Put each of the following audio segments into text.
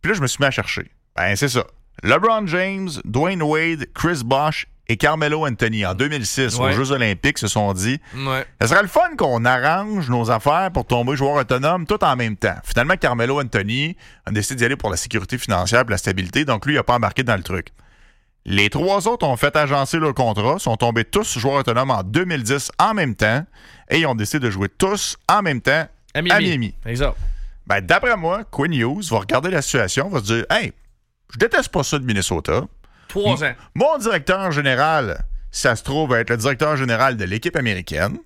Puis là, je me suis mis à chercher. Ben, c'est ça. LeBron James, Dwayne Wade, Chris Bosh et Carmelo Anthony, en 2006, aux Jeux olympiques, se sont dit ça serait le fun qu'on arrange nos affaires pour tomber joueur autonome tout en même temps. Finalement, Carmelo Anthony a décidé d'y aller pour la sécurité financière et la stabilité, donc lui, il n'a pas embarqué dans le truc. Les 3 autres ont fait agencer leur contrat, sont tombés tous joueurs autonomes en 2010 en même temps, et ils ont décidé de jouer tous en même temps à Miami. Exact. Ben, d'après moi, Quinn Hughes va regarder la situation, va se dire « Hey, je déteste pas ça de Minnesota. » 3 ans. Mon directeur général, ça se trouve être le directeur général de l'équipe américaine.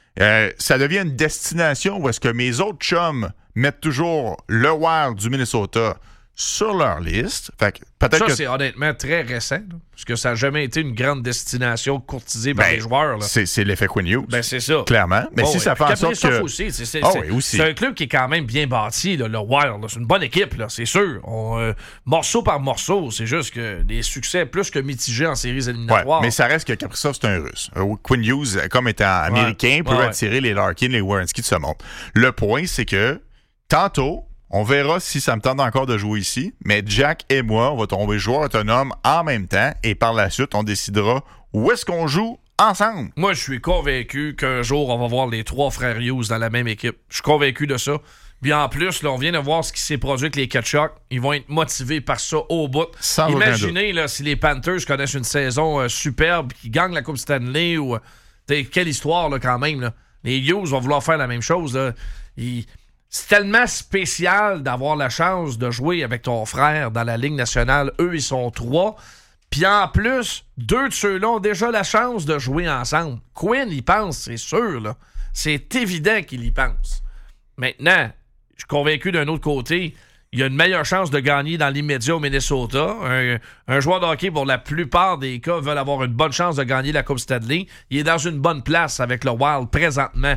Ça devient une destination où est-ce que mes autres chums mettent toujours le Wild du Minnesota sur leur liste. Fait que peut-être ça, c'est honnêtement très récent, là, parce que ça n'a jamais été une grande destination courtisée par les joueurs. Là. C'est l'effet Quinn Hughes. Ben, c'est ça. Clairement. Mais si ça fait en sorte que... Aussi, c'est un club qui est quand même bien bâti, là, le Wild. Là. C'est une bonne équipe, là, c'est sûr. Morceau par morceau, c'est juste que les succès plus que mitigés en séries éliminatoires. Ouais, mais ça reste que Kaprizov, c'est un Russe. Quinn Hughes, comme étant américain, peut attirer les Larkin, les Werenski de ce monde. Le point, c'est que tantôt, on verra si ça me tente encore de jouer ici, mais Jack et moi, on va tomber joueur autonome en même temps et par la suite, on décidera où est-ce qu'on joue ensemble. Moi, je suis convaincu qu'un jour, on va voir les 3 frères Hughes dans la même équipe. Je suis convaincu de ça. Puis en plus, là, on vient de voir ce qui s'est produit avec les Kachuk. Ils vont être motivés par ça au bout. Imaginez là, si les Panthers connaissent une saison superbe, qui gagnent la Coupe Stanley, ou quelle histoire là, quand même. Là. Les Hughes vont vouloir faire la même chose. Là. C'est tellement spécial d'avoir la chance de jouer avec ton frère dans la Ligue nationale. Eux, ils sont 3. Puis en plus, 2 de ceux-là ont déjà la chance de jouer ensemble. Quinn, il pense, c'est sûr. Là. C'est évident qu'il y pense. Maintenant, je suis convaincu d'un autre côté, il y a une meilleure chance de gagner dans l'immédiat au Minnesota. Un joueur de hockey, pour la plupart des cas, veulent avoir une bonne chance de gagner la Coupe Stanley. Il est dans une bonne place avec le Wild présentement.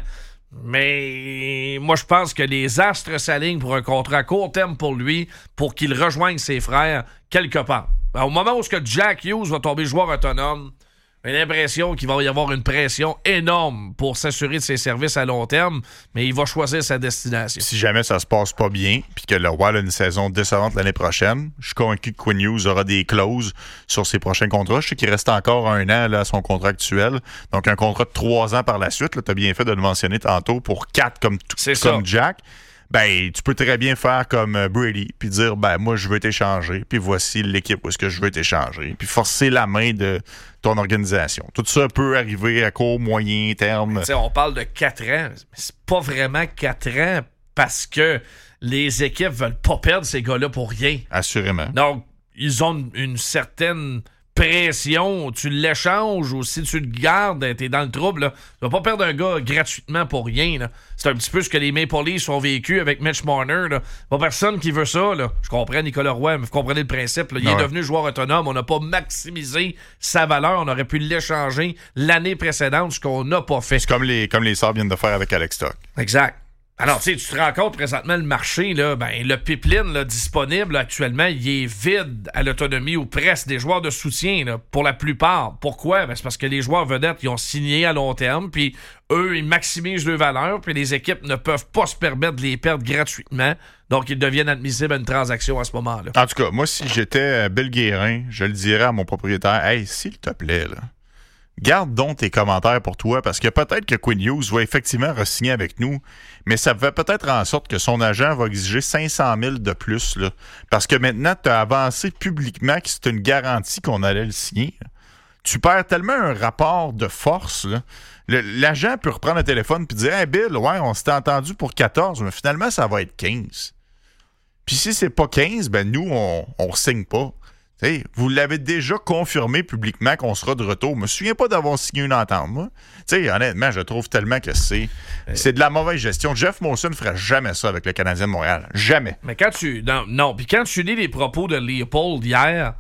Mais moi, je pense que les astres s'alignent pour un contrat à court terme pour lui, pour qu'il rejoigne ses frères quelque part. Au moment où Jack Hughes va tomber joueur autonome, j'ai l'impression qu'il va y avoir une pression énorme pour s'assurer de ses services à long terme, mais il va choisir sa destination. Si jamais ça se passe pas bien, puis que le Wild a une saison décevante l'année prochaine, je suis convaincu que Quinn Hughes aura des clauses sur ses prochains contrats. Je sais qu'il reste encore 1 an là, à son contrat actuel, donc un contrat de 3 ans par la suite. Tu as bien fait de le mentionner tantôt, pour 4 comme Jack. Ben, tu peux très bien faire comme Brady, puis dire, ben, moi, je veux t'échanger, puis voici l'équipe où est-ce que je veux t'échanger, puis forcer la main de ton organisation. Tout ça peut arriver à court, moyen terme. T'sais, on parle de 4 ans, mais c'est pas vraiment 4 ans parce que les équipes veulent pas perdre ces gars-là pour rien. Assurément. Donc, ils ont une certaine pression, tu l'échanges ou si tu le gardes, t'es dans le trouble. Là. Tu vas pas perdre un gars gratuitement pour rien. Là. C'est un petit peu ce que les Maple Leafs ont vécu avec Mitch Marner. Là. Pas personne qui veut ça. Là. Je comprends Nicolas Roy, mais vous comprenez le principe. Là. Il est devenu joueur autonome. On n'a pas maximisé sa valeur. On aurait pu l'échanger l'année précédente, ce qu'on n'a pas fait. C'est comme les Sabres viennent de faire avec Alex Tuch. Exact. Alors, tu te rends compte présentement, le marché, là, le pipeline là, disponible là, actuellement, il est vide à l'autonomie ou presque des joueurs de soutien là, pour la plupart. Pourquoi? Ben, c'est parce que les joueurs vedettes, ils ont signé à long terme, puis eux, ils maximisent leur valeur, puis les équipes ne peuvent pas se permettre de les perdre gratuitement. Donc, ils deviennent admissibles à une transaction à ce moment-là. En tout cas, moi, si j'étais Bill Guérin, je le dirais à mon propriétaire, « Hey, s'il te plaît, là, garde donc tes commentaires pour toi, parce que peut-être que Quinn Hughes va effectivement re-signer avec nous, mais ça va peut-être en sorte que son agent va exiger 500 000 de plus, là, parce que maintenant, tu as avancé publiquement que c'est une garantie qu'on allait le signer. Tu perds tellement un rapport de force. Là. L'agent peut reprendre le téléphone et dire « Hey Bill, ouais, on s'était entendu pour 14, mais finalement, ça va être 15. » Puis si c'est pas 15, ben nous, on signe pas. T'sais, vous l'avez déjà confirmé publiquement qu'on sera de retour. Je me souviens pas d'avoir signé une entente, moi. T'sais, honnêtement, je trouve tellement que c'est de la mauvaise gestion. Jeff Molson ne ferait jamais ça avec le Canadien de Montréal. Jamais. Mais quand tu... Non, puis quand tu lis les propos de Leopold hier,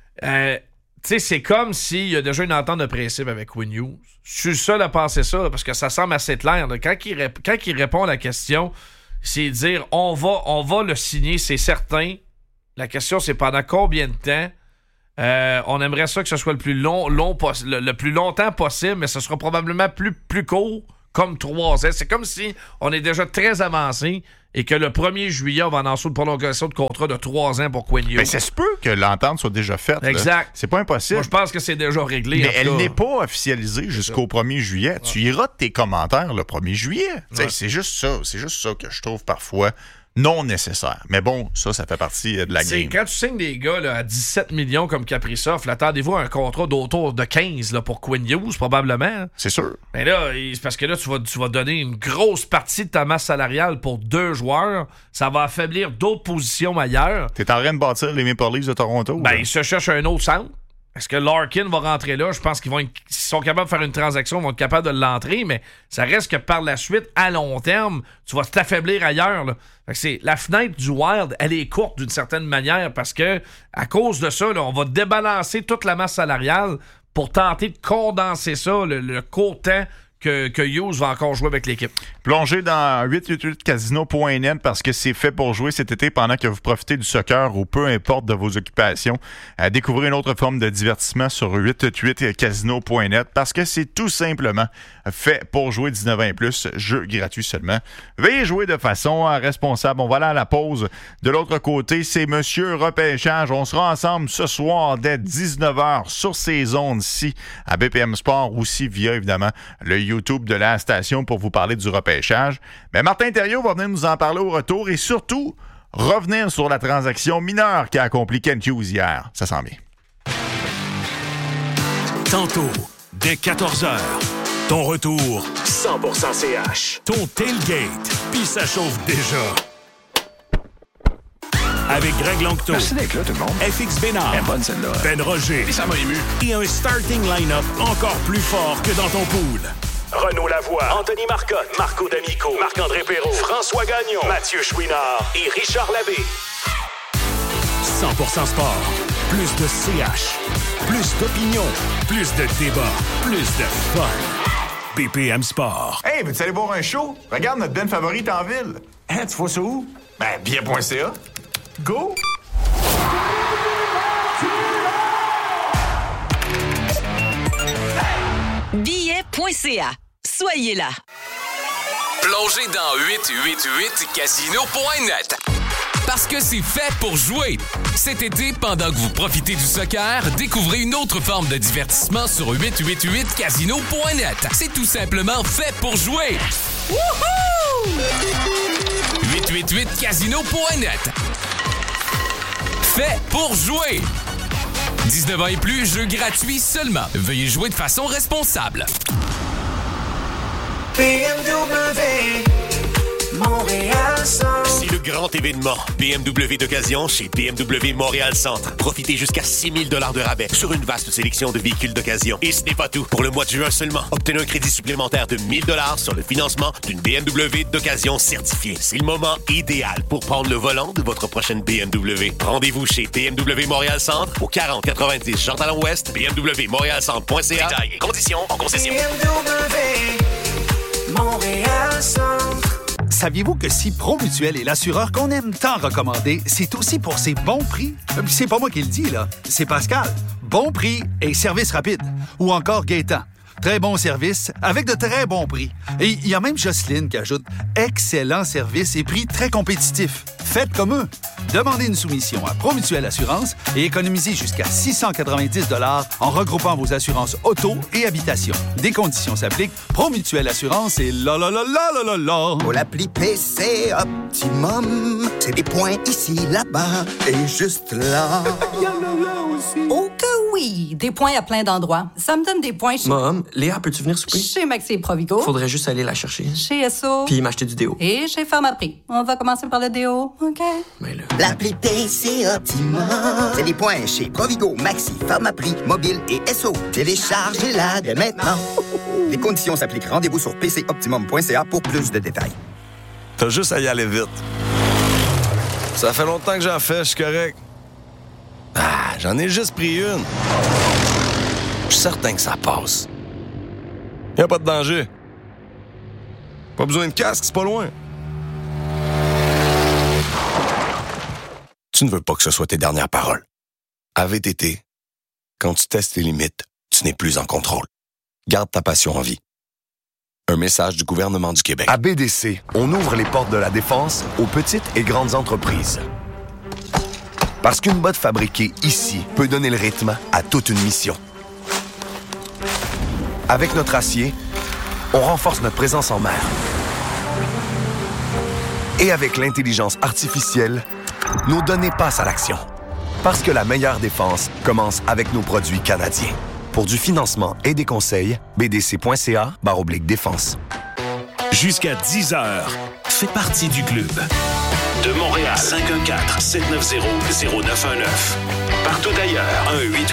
c'est comme s'il y a déjà une entente de principe avec Quinn Hughes. Je suis le seul à penser ça, là, parce que ça semble assez clair. Là. Quand il répond à la question, c'est dire on va le signer, c'est certain. La question, c'est pendant combien de temps? On aimerait ça que ce soit le plus long le plus longtemps possible, mais ce sera probablement plus court comme 3 ans. C'est comme si on est déjà très avancé et que le 1er juillet, on va annoncer une prolongation de contrat de 3 ans pour Quinn Hughes. Mais ça se peut que l'entente soit déjà faite. Exact. Là. C'est pas impossible. Moi, je pense que c'est déjà réglé. Mais elle n'est pas officialisée jusqu'au 1er juillet. Ouais. Tu iras de tes commentaires le 1er juillet. Ouais. C'est juste ça. C'est juste ça que je trouve parfois non nécessaire. Mais bon, ça fait partie de la game. Quand tu signes des gars là, à 17 millions comme Kaprizov, attendez-vous à un contrat d'autour de 15 là, pour Quinn Hughes, probablement. C'est sûr. Mais là, c'est parce que là, tu vas donner une grosse partie de ta masse salariale pour 2 joueurs. Ça va affaiblir d'autres positions ailleurs. T'es en train de bâtir les Maple Leafs de Toronto? Ben, ils se cherchent un autre centre. Est-ce que Larkin va rentrer là? Je pense qu'ils vont s'ils sont capables de faire une transaction, ils vont être capables de l'entrer, mais ça reste que par la suite, à long terme, tu vas t'affaiblir ailleurs. Là. Fait que la fenêtre du Wild, elle est courte d'une certaine manière parce que à cause de ça, là, on va débalancer toute la masse salariale pour tenter de condenser ça, le court temps que Hughes va encore jouer avec l'équipe. Plongez dans 888casino.net parce que c'est fait pour jouer cet été pendant que vous profitez du soccer ou peu importe de vos occupations. Découvrez une autre forme de divertissement sur 888casino.net parce que c'est tout simplement fait pour jouer 19 ans et plus, jeu gratuit seulement. Veuillez jouer de façon responsable. On va aller à la pause. De l'autre côté, c'est Monsieur Repêchage. On sera ensemble ce soir dès 19h sur ces ondes-ci à BPM Sport, aussi via évidemment le YouTube de la station pour vous parler du repêchage. Mais Martin Thériault va venir nous en parler au retour et surtout revenir sur la transaction mineure qu'a accompli Kent Hughes hier. Ça sent bien. Tantôt, dès 14h, ton retour 100% CH. Ton tailgate, puis ça chauffe déjà. Avec Greg Longto. Merci d'être là, tout le monde. FX Bénard. Elle est bonne, celle-là. Ben Roger. Et ça m'a ému. Et un starting line-up encore plus fort que dans ton pool. Renaud Lavoie, Anthony Marcotte, Marco D'Amico, Marc-André Perrault, François Gagnon, Mathieu Chouinard et Richard Labbé. 100% sport. Plus de CH. Plus d'opinion. Plus de débat. Plus de fun. BPM Sport. Hey, veux-tu aller voir un show? Regarde notre band favorite en ville. Hein, tu vois ça où? Ben, bien.ca. Go! Billet.ca. Soyez là. Plongez dans 888casino.net. Parce que c'est fait pour jouer. Cet été, pendant que vous profitez du soccer, découvrez une autre forme de divertissement sur 888casino.net. C'est tout simplement fait pour jouer. Wouhou! 888casino.net. Fait pour jouer. 19 ans et plus, jeu gratuit seulement. Veuillez jouer de façon responsable. BMW Montréal Centre. C'est le grand événement BMW d'occasion chez BMW Montréal Centre. Profitez jusqu'à 6 000 $ de rabais sur une vaste sélection de véhicules d'occasion. Et ce n'est pas tout. Pour le mois de juin seulement, obtenez un crédit supplémentaire de 1 000 $ sur le financement d'une BMW d'occasion certifiée. C'est le moment idéal pour prendre le volant de votre prochaine BMW. Rendez-vous chez BMW Montréal Centre au 4090 Jean-Talon-Ouest, bmwmontrealcentre.ca. Détails et conditions en concession. BMW Montréal Centre. Saviez-vous que si Promutuel est l'assureur qu'on aime tant recommander, c'est aussi pour ses bons prix? C'est pas moi qui le dis, là. C'est Pascal. Bon prix et service rapide. Ou encore Gaétan. Très bon service avec de très bons prix. Et il y a même Jocelyne qui ajoute excellent service et prix très compétitifs. Faites comme eux. Demandez une soumission à Promutuel Assurance et économisez jusqu'à 690 $ en regroupant vos assurances auto et habitation. Des conditions s'appliquent. Promutuel Assurance et la. Pour l'appli PC Optimum, c'est des points ici, là-bas et juste là. Oh que oui! Des points à plein d'endroits. Ça me donne des points chez... Mom, Léa, peux-tu venir souper? Chez Maxi et Provigo. Faudrait juste aller la chercher. Chez Esso. Puis m'acheter du déo. Et chez Pharmaprix. On va commencer par le déo, OK? Mais là... L'appli PC Optimum, c'est des points chez Provigo, Maxi, Pharmaprix, Mobile et Esso. Téléchargez-la dès maintenant. Les conditions s'appliquent. Rendez-vous sur pcoptimum.ca pour plus de détails. T'as juste à y aller vite. Ça fait longtemps que j'en fais, je suis correct. Ah, j'en ai juste pris une. Je suis certain que ça passe. Y'a pas de danger. Pas besoin de casque, c'est pas loin. Tu ne veux pas que ce soit tes dernières paroles. À VTT, quand tu testes tes limites, tu n'es plus en contrôle. Garde ta passion en vie. Un message du gouvernement du Québec. À BDC, on ouvre les portes de la défense aux petites et grandes entreprises. Parce qu'une botte fabriquée ici peut donner le rythme à toute une mission. Avec notre acier, on renforce notre présence en mer. Et avec l'intelligence artificielle, nos données passent à l'action. Parce que la meilleure défense commence avec nos produits canadiens. Pour du financement et des conseils, bdc.ca/défense. Jusqu'à 10h, fais partie du club. De Montréal, 514-790-0919. Partout ailleurs,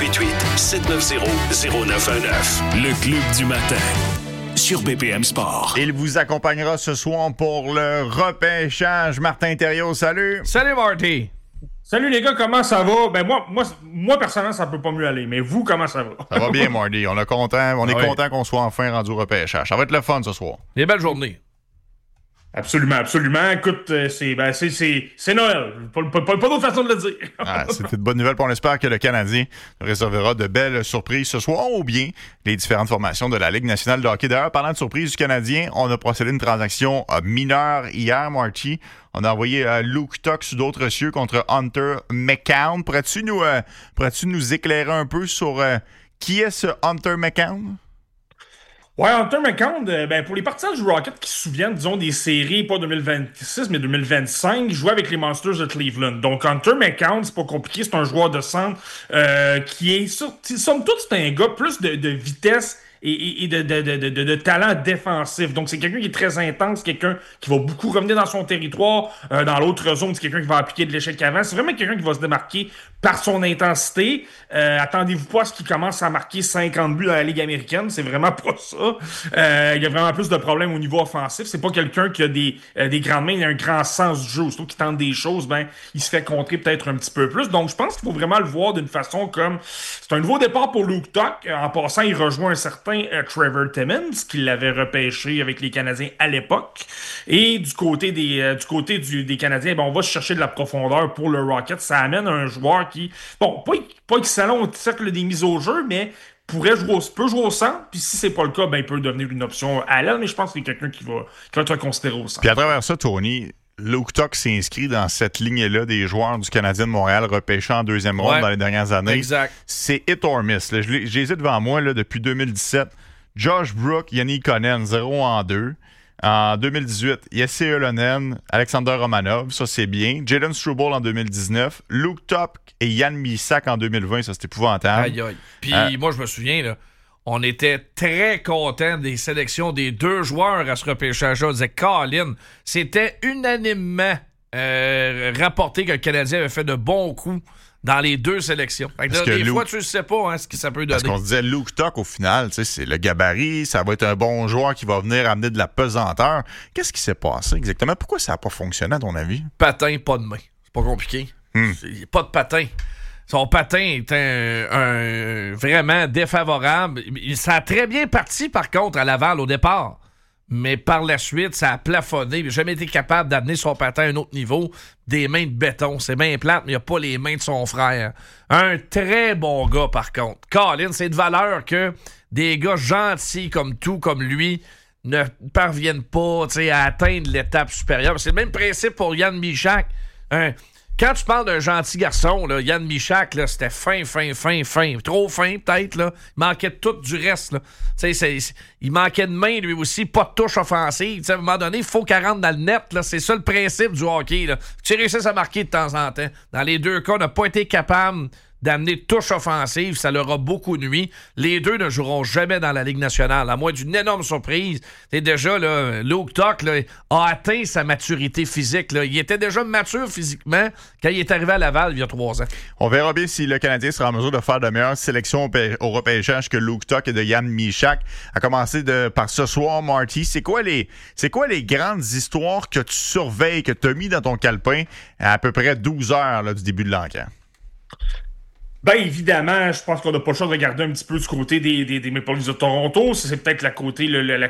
1-888-790-0919. Le club du matin, sur BPM Sport. Il vous accompagnera ce soir pour le repêchage. Martin Thériault, salut! Salut, Marty! Salut les gars, comment ça va? Ben moi personnellement, ça peut pas mieux aller, mais vous, comment ça va? Ça va bien, Marty. On est content qu'on soit enfin rendu au repêchage. Ça va être le fun ce soir. Des belles journées. Absolument, absolument. Écoute, c'est Noël. Pas d'autre façon de le dire. C'est une bonne nouvelle. On espère que le Canadien réservera de belles surprises ce soir ou bien les différentes formations de la Ligue nationale de hockey. D'ailleurs, parlant de surprises du Canadien, on a procédé à une transaction mineure hier, Marty. On a envoyé Luke Tuch sous d'autres cieux contre Hunter McCown. Pourrais-tu nous éclairer un peu sur qui est ce Hunter McCown? Ouais, Hunter McCown, pour les partisans du Rocket qui se souviennent, disons, des séries, pas 2026, mais 2025, jouait avec les Monsters de Cleveland. Donc, Hunter McCown, c'est pas compliqué, c'est un joueur de centre qui est, somme toute, c'est un gars plus de vitesse et de talent défensif. Donc, c'est quelqu'un qui est très intense, quelqu'un qui va beaucoup revenir dans son territoire. Dans l'autre zone, c'est quelqu'un qui va appliquer de l'échec avant. C'est vraiment quelqu'un qui va se démarquer par son intensité. Attendez-vous pas à ce qu'il commence à marquer 50 buts dans la Ligue américaine. C'est vraiment pas ça. Il y a vraiment plus de problèmes au niveau offensif. C'est pas quelqu'un qui a des grandes mains, il a un grand sens du jeu. Surtout qu'il tente des choses, il se fait contrer peut-être un petit peu plus. Donc, je pense qu'il faut vraiment le voir d'une façon comme... C'est un nouveau départ pour Luke Tuch. En passant, il rejoint un certain Trevor Timmins, qui l'avait repêché avec les Canadiens à l'époque. Et du côté des Canadiens, on va chercher de la profondeur pour le Rocket. Ça amène un joueur qui, pas excellent au cercle des mises au jeu, mais peut jouer au centre. Puis si c'est pas le cas, il peut devenir une option à l'aile. Mais je pense que c'est quelqu'un qui va être considéré au centre. Puis à travers ça, Tony, Luke Tuch s'inscrit dans cette ligne-là des joueurs du Canadien de Montréal repêchés en deuxième ronde dans les dernières années. Exact. C'est hit or miss. Là. J'ai devant moi depuis 2017. Josh Brook, Yannick Konen, 0-2. En 2018, Jesse Ylönen, Alexander Romanov, ça c'est bien. Jalen Struble en 2019. Luke Tuch et Jan Mysak en 2020, ça c'est épouvantable. Aïe aïe. Puis moi je me souviens, là, on était très contents des sélections des deux joueurs à ce repêchage-là. On disait, Colin, c'était unanimement rapporté que le Canadien avait fait de bons coups dans les deux sélections. Des fois, tu ne sais pas ce que ça peut donner. Parce qu'on se disait, Luke Tuch, au final, c'est le gabarit, ça va être un bon joueur qui va venir amener de la pesanteur. Qu'est-ce qui s'est passé exactement? Pourquoi ça n'a pas fonctionné, à ton avis? Patin, pas de main. C'est pas compliqué. Pas de patin. Son patin est vraiment défavorable. Ça a très bien parti, par contre, à Laval au départ. Mais par la suite, ça a plafonné. Il n'a jamais été capable d'amener son patin à un autre niveau. Des mains de béton. C'est bien plate, mais il n'a pas les mains de son frère. Un très bon gars, par contre. Colin, c'est de valeur que des gars gentils comme lui ne parviennent pas à atteindre l'étape supérieure. C'est le même principe pour Jan Mysak. Quand tu parles d'un gentil garçon, là, Jan Mysak, là, c'était fin. Trop fin, peut-être. Là. Il manquait de tout du reste. Là. Il manquait de main, lui aussi. Pas de touche offensive. T'sais, à un moment donné, il faut qu'elle rentre dans le net. Là. C'est ça le principe du hockey. Là. Tu réussis à marquer de temps en temps. Dans les deux cas, on n'a pas été capable d'amener de touche offensive, ça leur a beaucoup nui. Les deux ne joueront jamais dans la Ligue nationale, à moins d'une énorme surprise. C'est déjà, là, Luke Tuch là, a atteint sa maturité physique. Là. Il était déjà mature physiquement quand il est arrivé à Laval il y a 3 ans. On verra bien si le Canadien sera en mesure de faire de meilleures sélections au repêchage que Luke Tuch et de Jan Mysak. À commencer par ce soir, Marty, c'est quoi les grandes histoires que tu surveilles, que tu as mis dans ton calepin à peu près 12 heures là, du début de l'enquête? Ben évidemment, je pense qu'on n'a pas le choix de regarder un petit peu du côté des Maple Leafs de Toronto. C'est peut-être la côté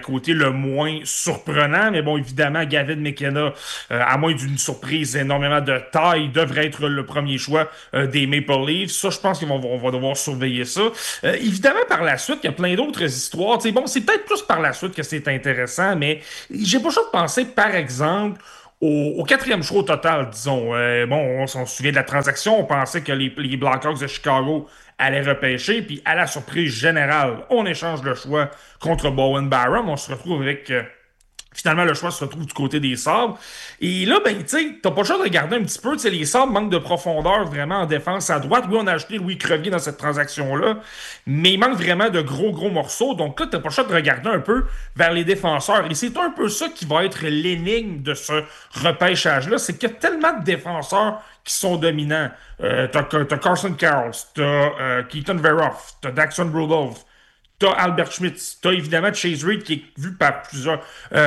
le moins surprenant, mais bon, évidemment, Gavin McKenna, à moins d'une surprise énormément de taille, devrait être le premier choix des Maple Leafs. Ça, je pense qu'on va devoir surveiller ça. Évidemment, par la suite, il y a plein d'autres histoires. T'sais, bon, c'est peut-être plus par la suite que c'est intéressant, mais j'ai pas le choix de penser, par exemple, au quatrième choix au total, disons. Bon, on s'en souvient de la transaction. On pensait que les Blackhawks de Chicago allaient repêcher. Puis, à la surprise générale, on échange le choix contre Bowen Barron. On se retrouve avec... Finalement, le choix se retrouve du côté des Sabres. Et là, ben, tu sais, t'as pas le choix de regarder un petit peu. Tu sais, les Sabres manquent de profondeur vraiment en défense à droite. Oui, on a acheté Louis Crevier dans cette transaction-là, mais il manque vraiment de gros morceaux. Donc là, t'as pas le choix de regarder un peu vers les défenseurs. Et c'est un peu ça qui va être l'énigme de ce repêchage-là. C'est qu'il y a tellement de défenseurs qui sont dominants. T'as Carson Carroll, t'as Keaton Veroff, t'as Daxon Rudolph, t'as Albert Schmitz, t'as évidemment Chase Reed qui est vu par plusieurs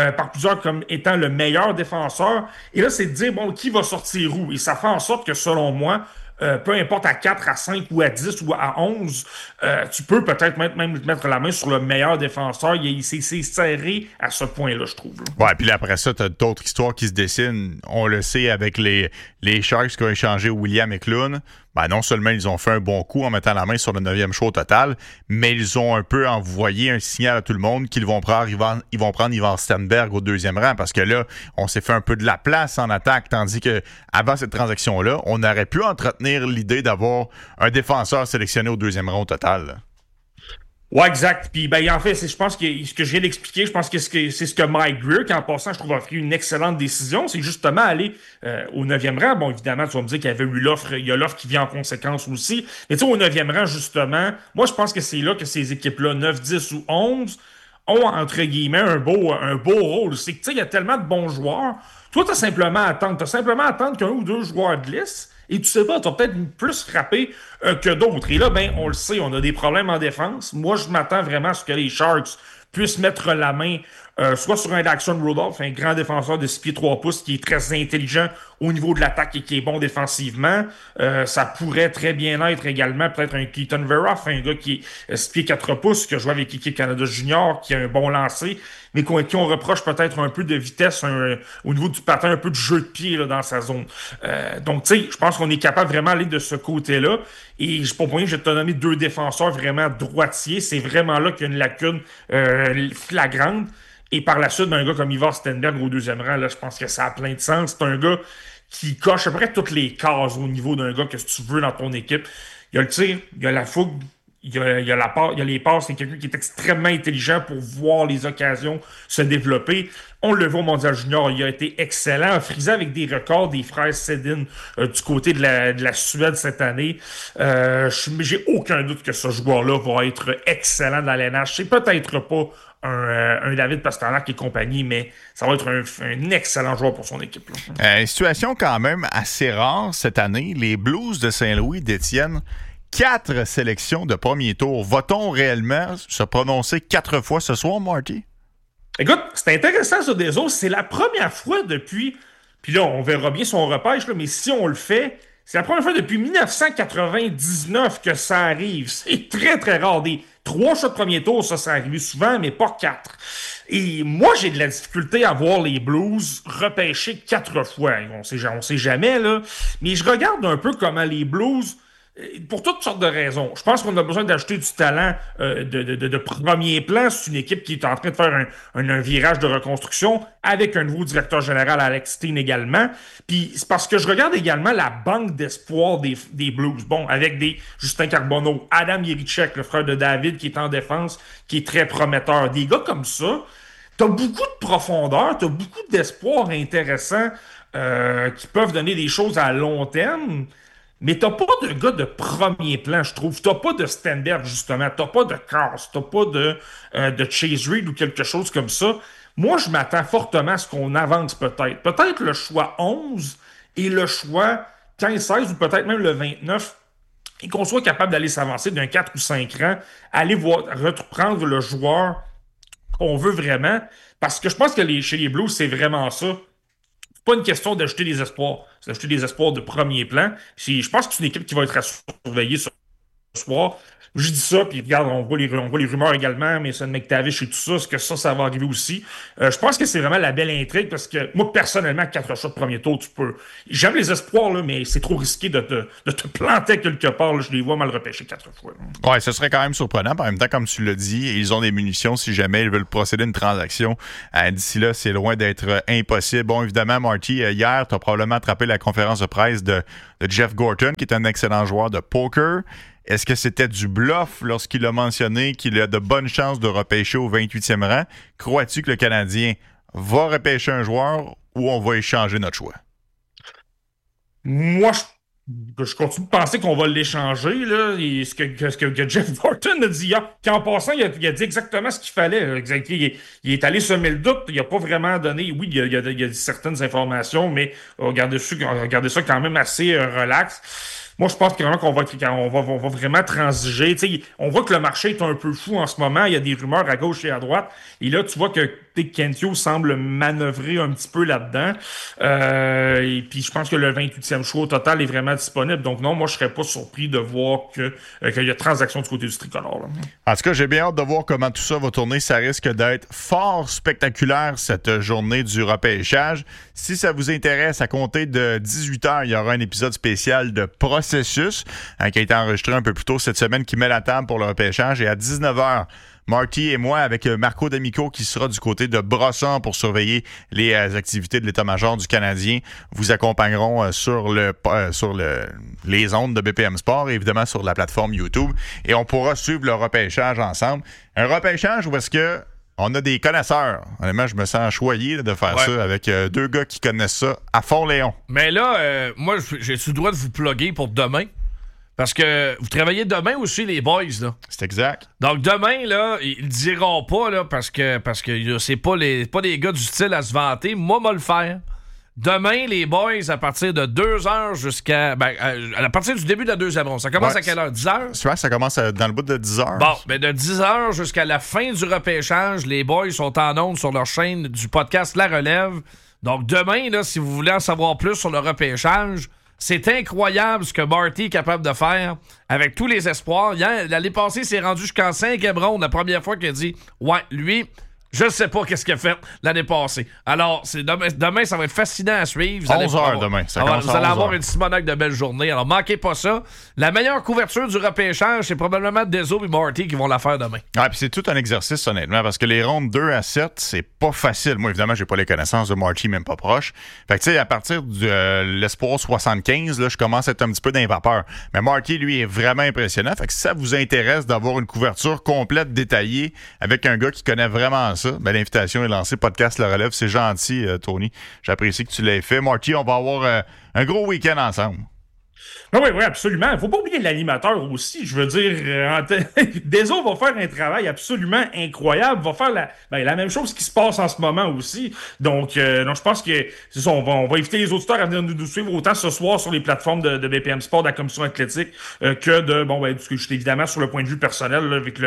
comme étant le meilleur défenseur. Et là, c'est de dire, bon, qui va sortir où? Et ça fait en sorte que, selon moi, peu importe à 4, à 5 ou à 10 ou à 11, tu peux peut-être même mettre la main sur le meilleur défenseur. C'est serré à ce point-là, je trouve. Là. Ouais, puis là, après ça, tu as d'autres histoires qui se dessinent. On le sait avec les Sharks qui ont échangé William Eklund. Ben non seulement ils ont fait un bon coup en mettant la main sur le 9e choix au total, mais ils ont un peu envoyé un signal à tout le monde qu'ils vont prendre Ivan Stenberg au 2e rang, parce que là, on s'est fait un peu de la place en attaque, tandis que avant cette transaction-là, on aurait pu entretenir l'idée d'avoir un défenseur sélectionné au 2e rang au total. Là. Ouais, exact. Puis, ben, en fait, je pense que ce que je viens d'expliquer, je pense que c'est ce que Mike Grier, qui en passant, je trouve, a pris une excellente décision, c'est justement aller au 9e rang. Bon, évidemment, tu vas me dire qu'il y avait eu l'offre, il y a l'offre qui vient en conséquence aussi. Mais tu sais, au 9e rang, justement, moi, je pense que c'est là que ces équipes-là, 9, 10 ou 11, ont, entre guillemets, un beau rôle. C'est que, tu sais, il y a tellement de bons joueurs. Toi, t'as simplement à attendre qu'un ou deux joueurs glissent. Et tu sais pas, tu vas peut-être plus frapper que d'autres. Et là, ben, on le sait, on a des problèmes en défense. Moi, je m'attends vraiment à ce que les Sharks puissent mettre la main soit sur un Daxon Rudolph, un grand défenseur de 6 pieds 3 pouces qui est très intelligent au niveau de l'attaque et qui est bon défensivement. Ça pourrait très bien être également peut-être un Keaton Veroff, un gars qui est 6 pieds 4 pouces, qui a joué avec l'équipe Canada Junior, qui a un bon lancer, mais qui on reproche peut-être un peu de vitesse au niveau du patin, un peu de jeu de pied là, dans sa zone. Donc, tu sais, je pense qu'on est capable vraiment d'aller de ce côté-là. Et pour moi, je vais te nommer 2 défenseurs vraiment droitiers. C'est vraiment là qu'il y a une lacune flagrante. Et par la suite, un gars comme Ivar Stenberg au 2e rang, là, je pense que ça a plein de sens. C'est un gars qui coche à peu près toutes les cases au niveau d'un gars que tu veux dans ton équipe. Il y a le tir, il y a la fougue, il y a les passes. C'est quelqu'un qui est extrêmement intelligent pour voir les occasions se développer. On le voit au Mondial Junior, il a été excellent, a frisé avec des records des frères Sedin du côté de la Suède cette année. J'ai aucun doute que ce joueur-là va être excellent dans l'NH. C'est peut-être pas un David Pastrnak et compagnie, mais ça va être un excellent joueur pour son équipe. Une situation quand même assez rare cette année. Les Blues de Saint-Louis détiennent 4 sélections de premier tour. Va-t-on réellement se prononcer 4 fois ce soir, Marty? Écoute, c'est intéressant ça des autres. C'est la première fois depuis... Puis là, on verra bien si on repêche, là, mais si on le fait... C'est la première fois depuis 1999 que ça arrive. C'est très, très rare. Des 3 choix de premier tour, ça arrive souvent, mais pas 4. Et moi, j'ai de la difficulté à voir les Blues repêcher 4 fois. On sait jamais, là. Mais je regarde un peu comment les Blues... Pour toutes sortes de raisons. Je pense qu'on a besoin d'acheter du talent de premier plan. C'est une équipe qui est en train de faire un virage de reconstruction avec un nouveau directeur général, Alex Steen, également. Puis c'est parce que je regarde également la banque d'espoir des Blues. Bon, avec des Justin Carbonneau, Adam Jiricek, le frère de David, qui est en défense, qui est très prometteur. Des gars comme ça, t'as beaucoup de profondeur, t'as beaucoup d'espoir intéressant qui peuvent donner des choses à long terme. Mais t'as pas de gars de premier plan, je trouve. T'as pas de Stenberg, justement. T'as pas de Cars. T'as pas de Chase Reed ou quelque chose comme ça. Moi, je m'attends fortement à ce qu'on avance peut-être. Peut-être le choix 11 et le choix 15-16 ou peut-être même le 29 et qu'on soit capable d'aller s'avancer d'un 4 ou 5 rangs, aller reprendre le joueur qu'on veut vraiment. Parce que je pense que chez les Blues, c'est vraiment ça. C'est pas une question d'ajouter des espoirs. C'est d'ajouter des espoirs de premier plan. Je pense que c'est une équipe qui va être à surveiller sur soir. Je dis ça, puis regarde, on voit les rumeurs également, mais Mason McTavish et tout ça, est-ce que ça va arriver aussi? Je pense que c'est vraiment la belle intrigue, parce que moi, personnellement, 4 choix de premier tour, tu peux... J'aime les espoirs, là, mais c'est trop risqué de te planter quelque part. Là, je les vois mal repêcher 4 fois. Là. Ouais, ce serait quand même surprenant. En même temps, comme tu l'as dit, ils ont des munitions si jamais ils veulent procéder à une transaction. D'ici là, c'est loin d'être impossible. Bon, évidemment, Marty, hier, tu as probablement attrapé la conférence de presse de Jeff Gorton, qui est un excellent joueur de poker. Est-ce que c'était du bluff lorsqu'il a mentionné qu'il a de bonnes chances de repêcher au 28e rang? Crois-tu que le Canadien va repêcher un joueur ou on va échanger notre choix? Moi, je continue de penser qu'on va l'échanger. Là. Et ce que Jeff Gorton a dit hier, qu'en passant, il a dit exactement ce qu'il fallait. Il est allé semer le doute. Il n'a pas vraiment donné... Oui, il y a certaines informations, mais regardez ça quand même assez relax. Moi, je pense vraiment qu'on va vraiment transiger. T'sais, on voit que le marché est un peu fou en ce moment. Il y a des rumeurs à gauche et à droite. Et là, tu vois que Kent Hughes semble manœuvrer un petit peu là-dedans. Et puis, je pense que le 28e choix au total est vraiment disponible. Donc non, moi, je serais pas surpris de voir qu'il y a transaction du côté du tricolore. Là. En tout cas, j'ai bien hâte de voir comment tout ça va tourner. Ça risque d'être fort spectaculaire, cette journée du repêchage. Si ça vous intéresse, à compter de 18h, il y aura un épisode spécial de Processus qui a été enregistré un peu plus tôt cette semaine, qui met la table pour le repêchage. Et à 19h, Marty et moi, avec Marco D'Amico, qui sera du côté de Brossard pour surveiller les activités de l'état-major du Canadien, vous accompagnerons sur les ondes de BPM Sport et évidemment sur la plateforme YouTube. Et on pourra suivre le repêchage ensemble. Un repêchage où est-ce que on a des connaisseurs. Honnêtement, je me sens choyé de faire ça avec 2 gars qui connaissent ça à fond, Léon. Mais là, moi, j'ai-tu le droit de vous plugger pour demain? Parce que vous travaillez demain aussi, les boys, là. C'est exact. Donc demain, là, ils le diront pas, là, parce que c'est pas des gars du style à se vanter. Moi, le faire. Demain, les boys, à partir de 2h jusqu'à... à partir du début de la deuxième ronde. Ça commence à quelle heure? 10h? C'est vrai, ça commence dans le bout de 10h. Bon, de 10h jusqu'à la fin du repêchage, les boys sont en ondes sur leur chaîne du podcast La Relève. Donc demain, là, si vous voulez en savoir plus sur le repêchage, c'est incroyable ce que Marty est capable de faire avec tous les espoirs. L'année passée, il s'est rendu jusqu'en 5e ronde, la première fois qu'il a dit « Ouais, lui... » Je ne sais pas qu'est-ce qu'il a fait l'année passée. Alors, demain, ça va être fascinant à suivre. 11h demain. Vous allez avoir une Simonac de belle journée. Alors, manquez pas ça. La meilleure couverture du repêchage, c'est probablement Dezo et Marty qui vont la faire demain. Ah, puis c'est tout un exercice, honnêtement, parce que les rondes 2 à 7, c'est pas facile. Moi, évidemment, j'ai pas les connaissances de Marty, même pas proche. Fait que, tu sais, à partir de l'espoir 75, là, je commence à être un petit peu dans les vapeurs. Mais Marty, lui, est vraiment impressionnant. Fait que si ça vous intéresse d'avoir une couverture complète, détaillée, avec un gars qui connaît vraiment ça, ben, l'invitation est lancée. Podcast La Relève, c'est gentil, Tony. J'apprécie que tu l'aies fait. Marty, on va avoir un gros week-end ensemble. Oui, absolument. Il ne faut pas oublier l'animateur aussi. Je veux dire, Dezo va faire un travail absolument incroyable. Va faire la même chose qui se passe en ce moment aussi. Donc je pense que c'est ça, on va inviter les auditeurs à venir nous suivre autant ce soir sur les plateformes de BPM Sport, de la Commission athlétique, que de juste évidemment sur le point de vue personnel, là, avec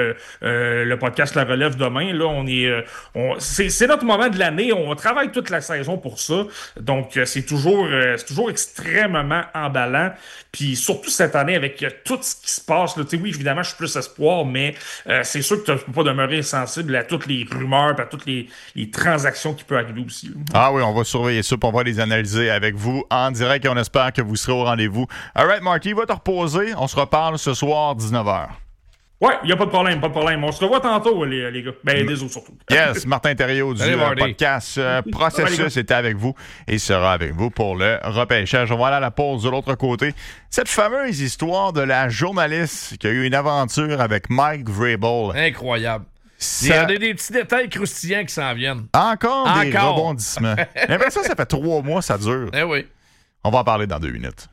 le podcast La Relève demain. Là, c'est notre moment de l'année. On travaille toute la saison pour ça. Donc c'est toujours extrêmement emballant. Puis surtout cette année, avec tout ce qui se passe, là, oui, évidemment, je suis plus espoir, mais c'est sûr que tu ne peux pas demeurer sensible à toutes les rumeurs, à toutes les transactions qui peuvent arriver aussi. Là. Ah oui, on va surveiller ça, puis on va les analyser avec vous en direct et on espère que vous serez au rendez-vous. All right, Marty, va te reposer. On se reparle ce soir, 19h. Ouais, il n'y a pas de problème. On se revoit tantôt, les gars. Ben, des autres surtout. Yes, Martin Thériault du podcast Processus était avec vous et sera avec vous pour le repêchage. On va aller à la pause de l'autre côté. Cette fameuse histoire de la journaliste qui a eu une aventure avec Mike Vrabel. Incroyable. Il y a des petits détails croustillants qui s'en viennent. Encore des rebondissements. Mais ça fait 3 mois, ça dure. Eh oui. On va en parler dans 2 minutes.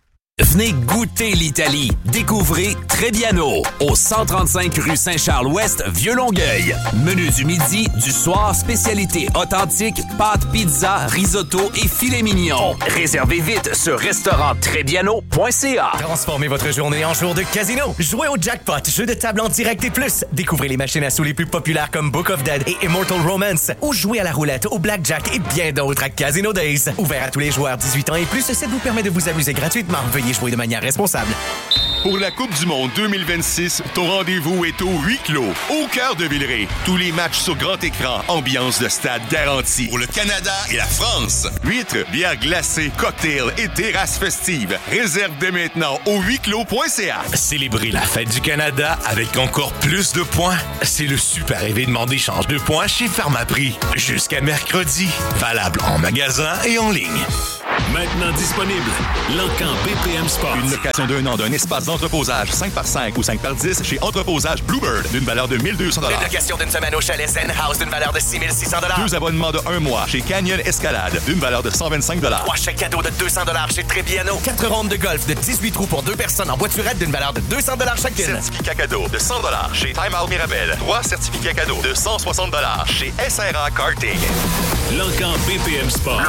Venez goûter l'Italie. Découvrez Trebbiano au 135 rue Saint-Charles-Ouest, Vieux-Longueuil. Menu du midi, du soir, spécialité authentique, pâtes, pizza, risotto et filet mignon. Réservez vite sur restauranttrebbiano.ca. Transformez votre journée en jour de casino. Jouez au jackpot, jeu de table en direct et plus. Découvrez les machines à sous les plus populaires comme Book of Dead et Immortal Romance. Ou jouez à la roulette, au blackjack et bien d'autres à Casino Days. Ouvert à tous les joueurs 18 ans et plus, ça vous permet de vous amuser gratuitement. Veuillez jouer de manière responsable. Pour la Coupe du Monde 2026, ton rendez-vous est au huis clos, au cœur de Villeray. Tous les matchs sur grand écran, ambiance de stade garantie. Pour le Canada et la France, huîtres, bières glacées, cocktails et terrasses festives. Réserve dès maintenant au huisclos.ca. Célébrez la fête du Canada avec encore plus de points. C'est le super événement d'échange de points chez Pharmaprix. Jusqu'à mercredi. Valable en magasin et en ligne. Maintenant disponible, l'Encan BPM Sport. Une location d'un an d'un espace d'entreposage 5x5 ou 5x10 chez Entreposage Bluebird d'une valeur de 1 200 $. Une location d'une semaine au chalet Zen House d'une valeur de 6 600 $. 2 abonnements de 1 mois chez Canyon Escalade d'une valeur de 125 $. 3 chèques cadeaux de 200 $ chez Trebbiano. 4 rondes de golf de 18 trous pour 2 personnes en voiturette d'une valeur de 200 $ chacune. Certificat cadeau de 100 $ chez Time Out Mirabel. 3 certificats cadeaux de 160 $ chez SRA Karting. L'Encan BPM Sport.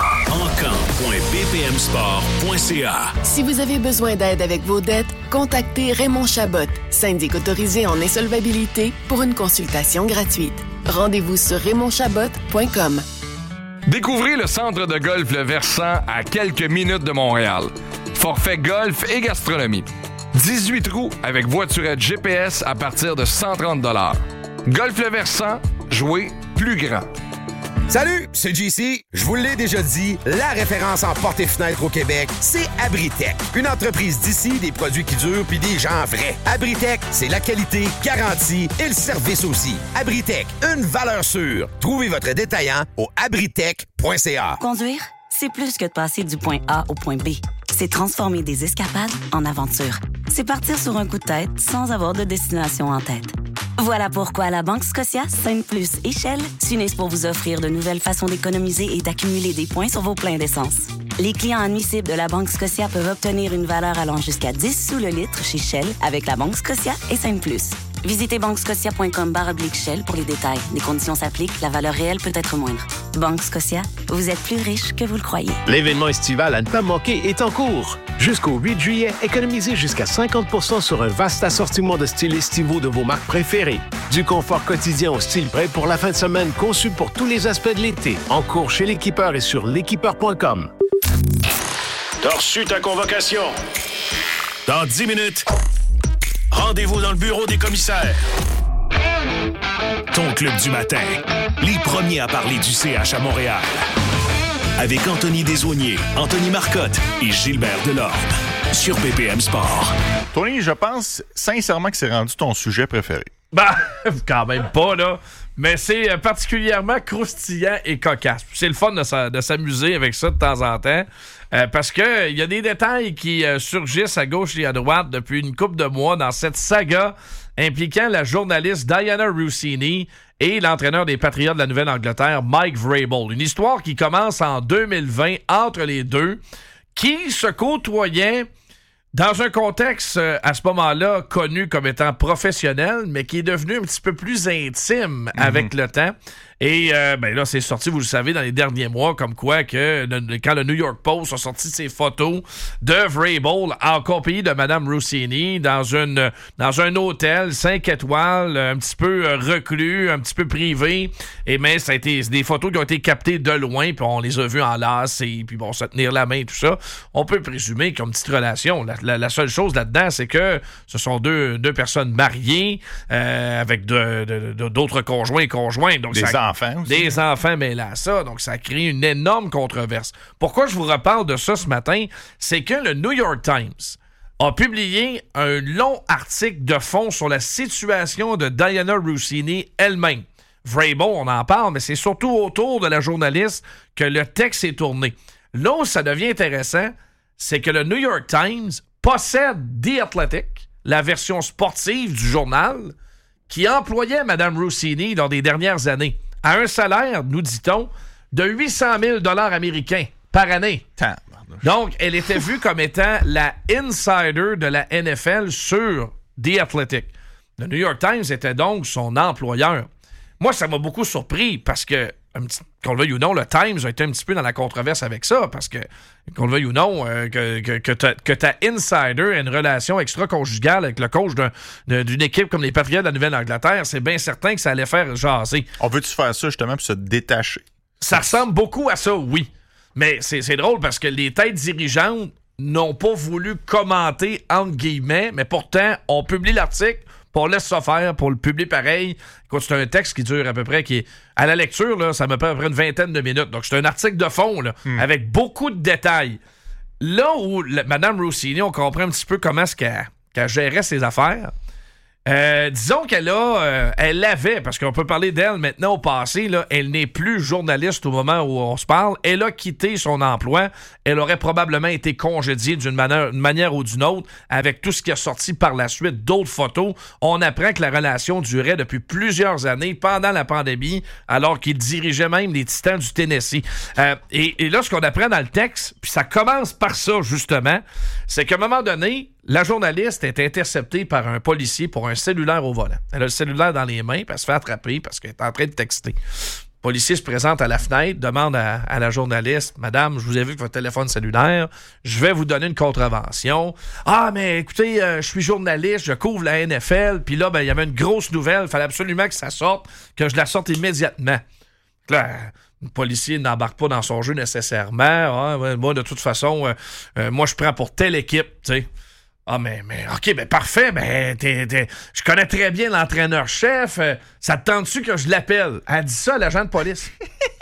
Encan.bpmsport.ca. Si vous avez besoin d'aide avec vos dettes, contactez Raymond Chabot, syndic autorisé en insolvabilité, pour une consultation gratuite. Rendez-vous sur RaymondChabot.com. Découvrez le centre de golf Le Versant à quelques minutes de Montréal. Forfait golf et gastronomie. 18 trous avec voiturette GPS à partir de 130 $. Golf Le Versant, jouez plus grand. Salut, c'est JC. Je vous l'ai déjà dit, la référence en portes et fenêtres au Québec, c'est Abritech. Une entreprise d'ici, des produits qui durent puis des gens vrais. Abritech, c'est la qualité, garantie et le service aussi. Abritech, une valeur sûre. Trouvez votre détaillant au abritech.ca. Conduire, c'est plus que de passer du point A au point B. C'est transformer des escapades en aventures. C'est partir sur un coup de tête sans avoir de destination en tête. Voilà pourquoi la Banque Scotia, Sainte-Plus et Shell s'unissent pour vous offrir de nouvelles façons d'économiser et d'accumuler des points sur vos pleins d'essence. Les clients admissibles de la Banque Scotia peuvent obtenir une valeur allant jusqu'à 10 sous le litre chez Shell avec la Banque Scotia et Sainte-Plus. Visitez banquescotia.com/Shell pour les détails. Les conditions s'appliquent, la valeur réelle peut être moindre. Banque Scotia, vous êtes plus riche que vous le croyez. L'événement estival à ne pas manquer est en cours. Jusqu'au 8 juillet, économisez jusqu'à 50% sur un vaste assortiment de styles estivaux de vos marques préférées. Du confort quotidien au style prêt pour la fin de semaine conçu pour tous les aspects de l'été. En cours chez l'équipeur et sur l'équipeur.com. T'as reçu ta convocation. Dans 10 minutes, rendez-vous dans le bureau des commissaires. Ton club du matin. Les premiers à parler du CH à Montréal. Avec Anthony Desaulniers, Anthony Marcotte et Gilbert Delorme. Sur BPM Sport. Tony, je pense sincèrement que c'est rendu ton sujet préféré. Ben, quand même pas, là. Mais c'est particulièrement croustillant et cocasse. C'est le fun de s'amuser avec ça de temps en temps. Parce que il y a des détails qui surgissent à gauche et à droite depuis une couple de mois dans cette saga impliquant la journaliste Diana Russini et l'entraîneur des Patriots de la Nouvelle-Angleterre, Mike Vrabel. Une histoire qui commence en 2020 entre les deux, qui se côtoyaient dans un contexte, à ce moment-là, connu comme étant professionnel, mais qui est devenu un petit peu plus intime avec le temps. Et ben là, c'est sorti, vous le savez, dans les derniers mois, comme quoi que quand le New York Post a sorti ses photos de Vrabel en compagnie de Mme Russini dans un hôtel 5 étoiles, un petit peu reclus, un petit peu privé. Et mais ça a été des photos qui ont été captées de loin, puis on les a vues en lace, et puis bon, se tenir la main, tout ça. On peut présumer qu'ils ont une petite relation. La seule chose là-dedans, c'est que ce sont deux personnes mariées avec d'autres conjoints et conjointes. Donc des enfants mêlés à ça. Donc, ça crée une énorme controverse. Pourquoi je vous reparle de ça ce matin? C'est que le New York Times a publié un long article de fond sur la situation de Diana Russini elle-même. Vrabel, on en parle, mais c'est surtout autour de la journaliste que le texte est tourné. Là où ça devient intéressant, c'est que le New York Times possède The Athletic, la version sportive du journal, qui employait Mme Russini lors des dernières années, à un salaire, nous dit-on, de 800 000 $ américains par année. Donc, elle était vue comme étant la insider de la NFL sur The Athletic. Le New York Times était donc son employeur. Moi, ça m'a beaucoup surpris parce que, qu'on le veuille ou non, le Times a été un petit peu dans la controverse avec ça, parce que, qu'on le veuille ou non, que ta insider ait une relation extra-conjugale avec le coach d'une équipe comme les Patriots de la Nouvelle-Angleterre, c'est bien certain que ça allait faire jaser. On veut-tu faire ça justement pour se détacher? Ça ressemble beaucoup à ça, oui. Mais c'est drôle parce que les têtes dirigeantes n'ont pas voulu commenter, entre guillemets, mais pourtant, on publie l'article, puis on laisse ça faire pour le publier pareil. Écoute, c'est un texte qui dure à peu près, qui est à la lecture, là, ça me prend à peu près une vingtaine de minutes. Donc, c'est un article de fond, là, avec beaucoup de détails. Là où Mme Rossini, on comprend un petit peu comment est-ce qu'elle gérait ses affaires. Disons qu'elle avait, parce qu'on peut parler d'elle maintenant au passé, là, elle n'est plus journaliste au moment où on se parle. Elle a quitté son emploi. Elle aurait probablement été congédiée d'une manière ou d'une autre avec tout ce qui a sorti par la suite, d'autres photos. On apprend que la relation durait depuis plusieurs années pendant la pandémie, alors qu'il dirigeait même les Titans du Tennessee. Et là, ce qu'on apprend dans le texte, puis ça commence par ça, justement, c'est qu'à un moment donné, la journaliste est interceptée par un policier pour un cellulaire au volant. Elle a le cellulaire dans les mains, puis elle se fait attraper parce qu'elle est en train de texter. Le policier se présente à la fenêtre, demande à la journaliste, « Madame, je vous ai vu que votre téléphone cellulaire, je vais vous donner une contravention. »« Ah, mais écoutez, je suis journaliste, je couvre la NFL, puis là, il y avait une grosse nouvelle, il fallait absolument que ça sorte, que je la sorte immédiatement. » Là, le policier n'embarque pas dans son jeu nécessairement. Ah, ouais, moi, de toute façon, moi, je prends pour telle équipe, tu sais. Ah, mais OK, ben parfait, ben je connais très bien l'entraîneur-chef. Ça te tente-tu que je l'appelle? Elle dit ça à l'agent de police.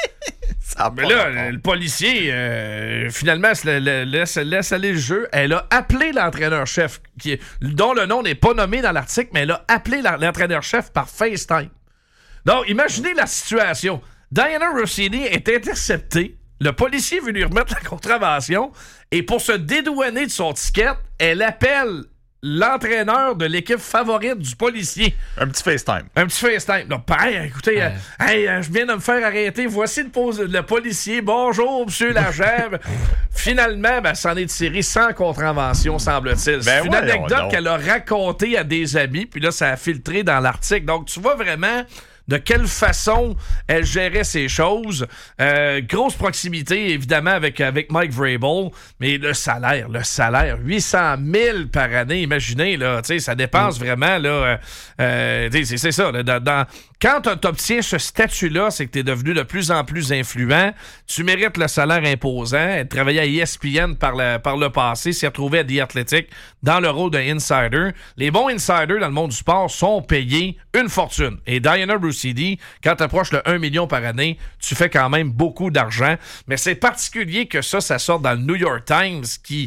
Mais là, le policier, finalement, laisse aller le jeu. Elle a appelé l'entraîneur-chef, dont le nom n'est pas nommé dans l'article, mais elle a appelé l'entraîneur-chef par FaceTime. Donc, imaginez la situation. Diana Rossini est interceptée. Le policier veut lui remettre la contravention et pour se dédouaner de son ticket, elle appelle l'entraîneur de l'équipe favorite du policier. Un petit FaceTime. Donc, écoutez, je viens de me faire arrêter. Voici le policier. Bonjour, monsieur l'agent. Finalement, ça en est tiré sans contravention, semble-t-il. C'est une anecdote qu'elle a racontée à des amis, puis là, ça a filtré dans l'article. Donc, tu vois vraiment de quelle façon elle gérait ces choses. Grosse proximité, évidemment, avec Mike Vrabel, mais le salaire, 800 000 par année, imaginez, là, ça dépense vraiment, là, c'est ça, là, quand tu obtiens ce statut-là, c'est que tu es devenu de plus en plus influent, tu mérites le salaire imposant. Elle travaillait à ESPN par le passé, s'est retrouvée à The Athletic dans le rôle d'un insider. Les bons insiders dans le monde du sport sont payés une fortune. Et Diana Rossini, quand tu approches le 1 million par année, tu fais quand même beaucoup d'argent. Mais c'est particulier que ça sorte dans le New York Times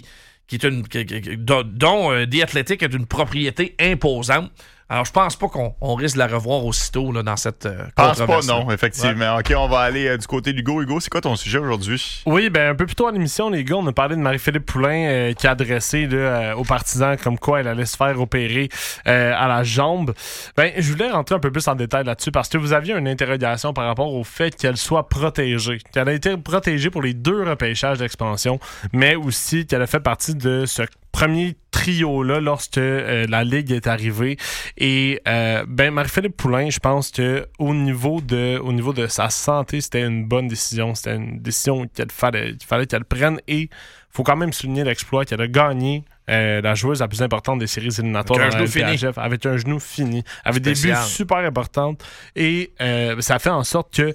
dont The Athletic est une propriété imposante. Alors, je pense pas qu'on risque de la revoir aussitôt là, dans cette controverse. Pense pas, non, effectivement. Ouais. OK, on va aller du côté d'Hugo. Hugo, c'est quoi ton sujet aujourd'hui? Oui, un peu plus tôt à l'émission, les gars, on a parlé de Marie-Philippe Poulin qui a adressé aux partisans comme quoi elle allait se faire opérer à la jambe. Je voulais rentrer un peu plus en détail là-dessus parce que vous aviez une interrogation par rapport au fait qu'elle soit protégée. Qu'elle a été protégée pour les 2 repêchages d'expansion, mais aussi qu'elle a fait partie de ce premier trio-là lorsque la Ligue est arrivée. Et Marie-Philippe Poulin, je pense que au niveau de sa santé, c'était une bonne décision. C'était une décision qu'il fallait qu'elle prenne. Et il faut quand même souligner l'exploit qu'elle a gagné la joueuse la plus importante des séries éliminatoires dans la LPHF, avec un genou fini, avec des buts super importants. Et ça fait en sorte que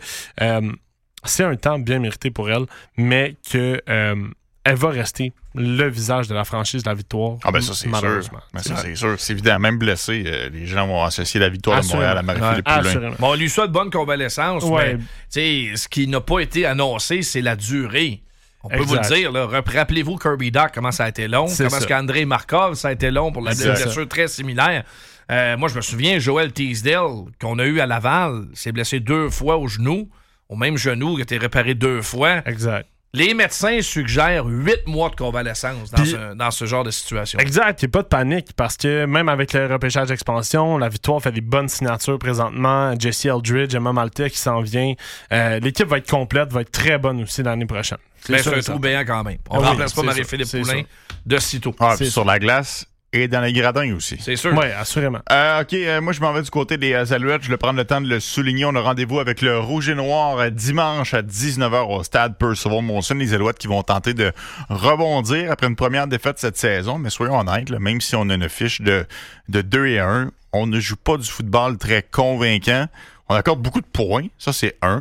c'est un temps bien mérité pour elle, mais que elle va rester le visage de la franchise de la victoire. Ah, ça, c'est sûr. C'est sûr. C'est évident. Même blessé, les gens vont associer la victoire de Montréal à Marie-Philippe Poulin. Bon, on lui souhaite bonne convalescence, mais ce qui n'a pas été annoncé, c'est la durée. On peut vous le dire, là. Rappelez-vous Kirby Dach, comment ça a été long. Comment est-ce qu'André Markov, ça a été long pour la blessure très similaire. Moi, je me souviens, Joel Teasdale, qu'on a eu à Laval, s'est blessé 2 fois au genou, au même genou, qui a été réparé 2 fois. Exact. Les médecins suggèrent 8 mois de convalescence dans ce genre de situation. Exact, il n'y a pas de panique parce que même avec le repêchage d'expansion, la victoire fait des bonnes signatures présentement. Jesse Eldridge, Emma Maltais qui s'en vient. L'équipe va être complète, va être très bonne aussi l'année prochaine. C'est un trou béant quand même. On ne remplace pas Marie-Philippe Poulin de sitôt. Sur la glace et dans les gradins aussi. C'est sûr. Oui, assurément. OK, moi, je m'en vais du côté des Alouettes. Je vais prendre le temps de le souligner. On a rendez-vous avec le Rouge et Noir dimanche à 19h au stade Percival Molson. Les Alouettes qui vont tenter de rebondir après une première défaite cette saison. Mais soyons honnêtes, là, même si on a une fiche de 2-1, on ne joue pas du football très convaincant. On accorde beaucoup de points. Ça, c'est 1.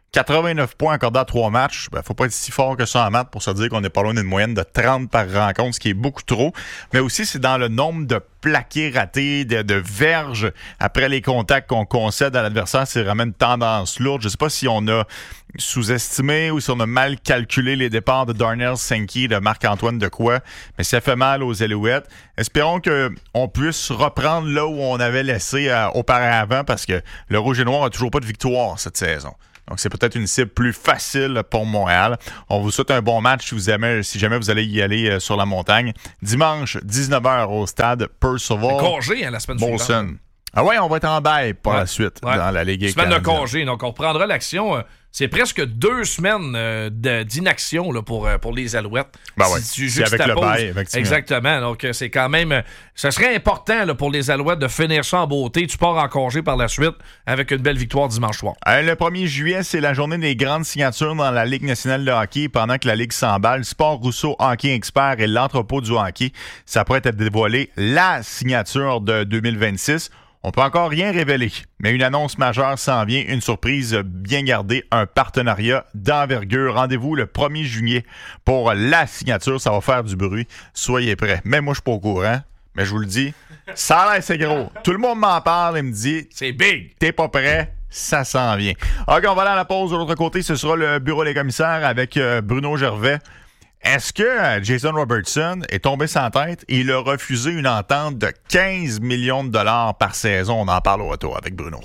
89 points accordés à 3 matchs. Faut pas être si fort que ça en maths pour se dire qu'on n'est pas loin d'une moyenne de 30 par rencontre, ce qui est beaucoup trop. Mais aussi, c'est dans le nombre de plaqués ratés, de verges après les contacts qu'on concède à l'adversaire. C'est vraiment une tendance lourde. Je sais pas si on a sous-estimé ou si on a mal calculé les départs de Darnell Sankey, de Marc-Antoine Dequoy, mais ça fait mal aux Alouettes. Espérons qu'on puisse reprendre là où on avait laissé auparavant, parce que le Rouge et Noir n'a toujours pas de victoire cette saison. Donc, c'est peut-être une cible plus facile pour Montréal. On vous souhaite un bon match si jamais vous allez y aller sur la montagne. Dimanche, 19h au stade Percival. Congé la semaine suivante. Ah ouais, on va être en bail pour la suite dans la Ligue Semaine canadienne. de congé, donc on reprendra l'action. C'est presque 2 semaines d'inaction là, pour les Alouettes. C'est avec le bail, effectivement. Exactement. Donc, c'est quand même... Ce serait important là, pour les Alouettes de finir ça en beauté. Tu pars en congé par la suite avec une belle victoire dimanche soir. Le 1er juillet, c'est la journée des grandes signatures dans la Ligue nationale de hockey. Pendant que la Ligue s'emballe, Sport Rousseau Hockey Expert et l'entrepôt du hockey, ça pourrait être dévoilé la signature de 2026. On peut encore rien révéler, mais une annonce majeure s'en vient, une surprise bien gardée, un partenariat d'envergure. Rendez-vous le 1er juillet pour la signature, ça va faire du bruit. Soyez prêts. Même moi, je suis pas au courant, mais je vous le dis, ça a l'air c'est gros. Tout le monde m'en parle et me dit, c'est big. T'es pas prêt? Ça s'en vient. OK, on va aller à la pause. De l'autre côté, ce sera le bureau des commissaires avec Bruno Gervais. Est-ce que Jason Robertson est tombé sans tête et il a refusé une entente de 15 millions de dollars par saison? On en parle au retour avec Bruno.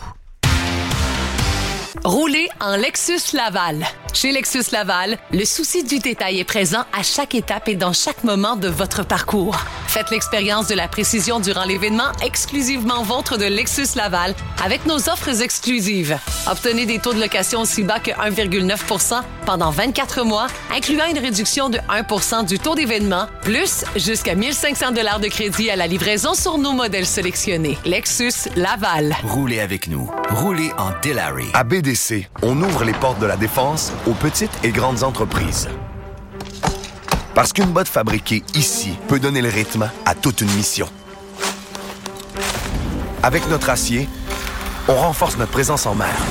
Roulez en Lexus Laval. Chez Lexus Laval, le souci du détail est présent à chaque étape et dans chaque moment de votre parcours. Faites l'expérience de la précision durant l'événement exclusivement vôtre de Lexus Laval avec nos offres exclusives. Obtenez des taux de location aussi bas que 1,9 % pendant 24 mois, incluant une réduction de 1 % du taux d'événement, plus jusqu'à 1 500 $ de crédit à la livraison sur nos modèles sélectionnés. Lexus Laval. Roulez avec nous. Roulez en Delary. À BDC, on ouvre les portes de la défense aux petites et grandes entreprises. Parce qu'une botte fabriquée ici peut donner le rythme à toute une mission. Avec notre acier, on renforce notre présence en mer.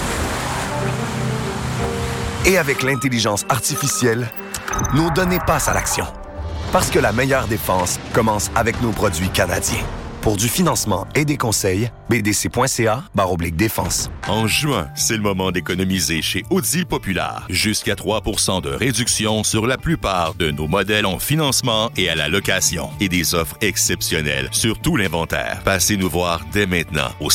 Et avec l'intelligence artificielle, nos données passent à l'action. Parce que la meilleure défense commence avec nos produits canadiens. Pour du financement et des conseils, bdc.ca/défense. En juin, c'est le moment d'économiser chez Audi Populaire. Jusqu'à 3 % de réduction sur la plupart de nos modèles en financement et à la location. Et des offres exceptionnelles sur tout l'inventaire. Passez nous voir dès maintenant au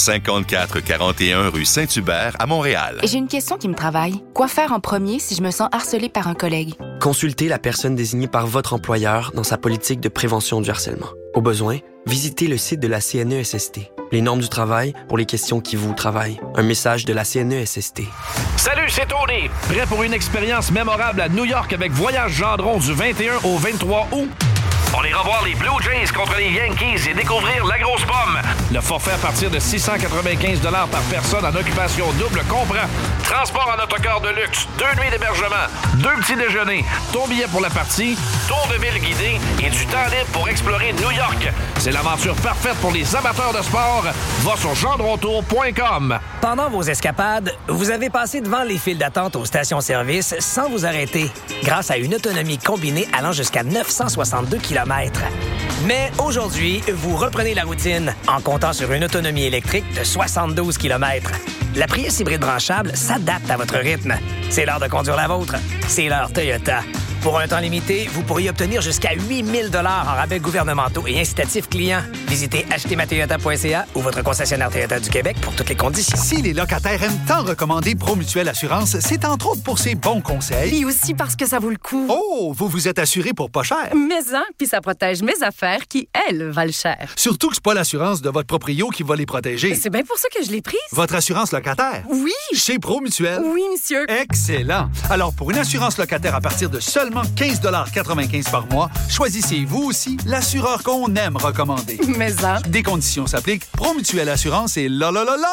5441 rue Saint-Hubert à Montréal. J'ai une question qui me travaille. Quoi faire en premier si je me sens harcelée par un collègue? Consultez la personne désignée par votre employeur dans sa politique de prévention du harcèlement. Au besoin, visitez le site de la CNESST. Les normes du travail pour les questions qui vous travaillent. Un message de la CNESST. Salut, c'est Tony! Prêt pour une expérience mémorable à New York avec Voyage Gendron du 21 au 23 août? On ira voir les Blue Jays contre les Yankees et découvrir la grosse pomme. Le forfait à partir de 695 $ par personne en occupation double comprend transport en autocar de luxe, 2 nuits d'hébergement, 2 petits déjeuners, ton billet pour la partie, tour de ville guidé et du temps libre pour explorer New York. C'est l'aventure parfaite pour les amateurs de sport. Va sur gendrontour.com. Pendant vos escapades, vous avez passé devant les files d'attente aux stations-service sans vous arrêter, grâce à une autonomie combinée allant jusqu'à 962 km. Mais aujourd'hui, vous reprenez la routine en comptant sur une autonomie électrique de 72 km. La Prius hybride branchable s'adapte à votre rythme. C'est l'heure de conduire la vôtre. C'est l'heure Toyota. Pour un temps limité, vous pourriez obtenir jusqu'à 8 000 $ en rabais gouvernementaux et incitatifs clients. Visitez achetezmatoyota.ca ou votre concessionnaire Toyota du Québec pour toutes les conditions. Si les locataires aiment tant recommander Promutuelle Assurance, c'est entre autres pour ses bons conseils. Et aussi parce que ça vaut le coup. Oh, vous vous êtes assuré pour pas cher. Mais hein, puis ça protège mes affaires qui, elles, valent cher. Surtout que c'est pas l'assurance de votre proprio qui va les protéger. C'est bien pour ça que je l'ai prise. Votre assurance locataire? Oui. Chez Promutuelle? Oui, monsieur. Excellent. Alors, pour une assurance locataire à partir de seulement 15,95 $ par mois, choisissez vous aussi l'assureur qu'on aime recommander. Mais ça. Des conditions s'appliquent. Promutuelle Assurance et la.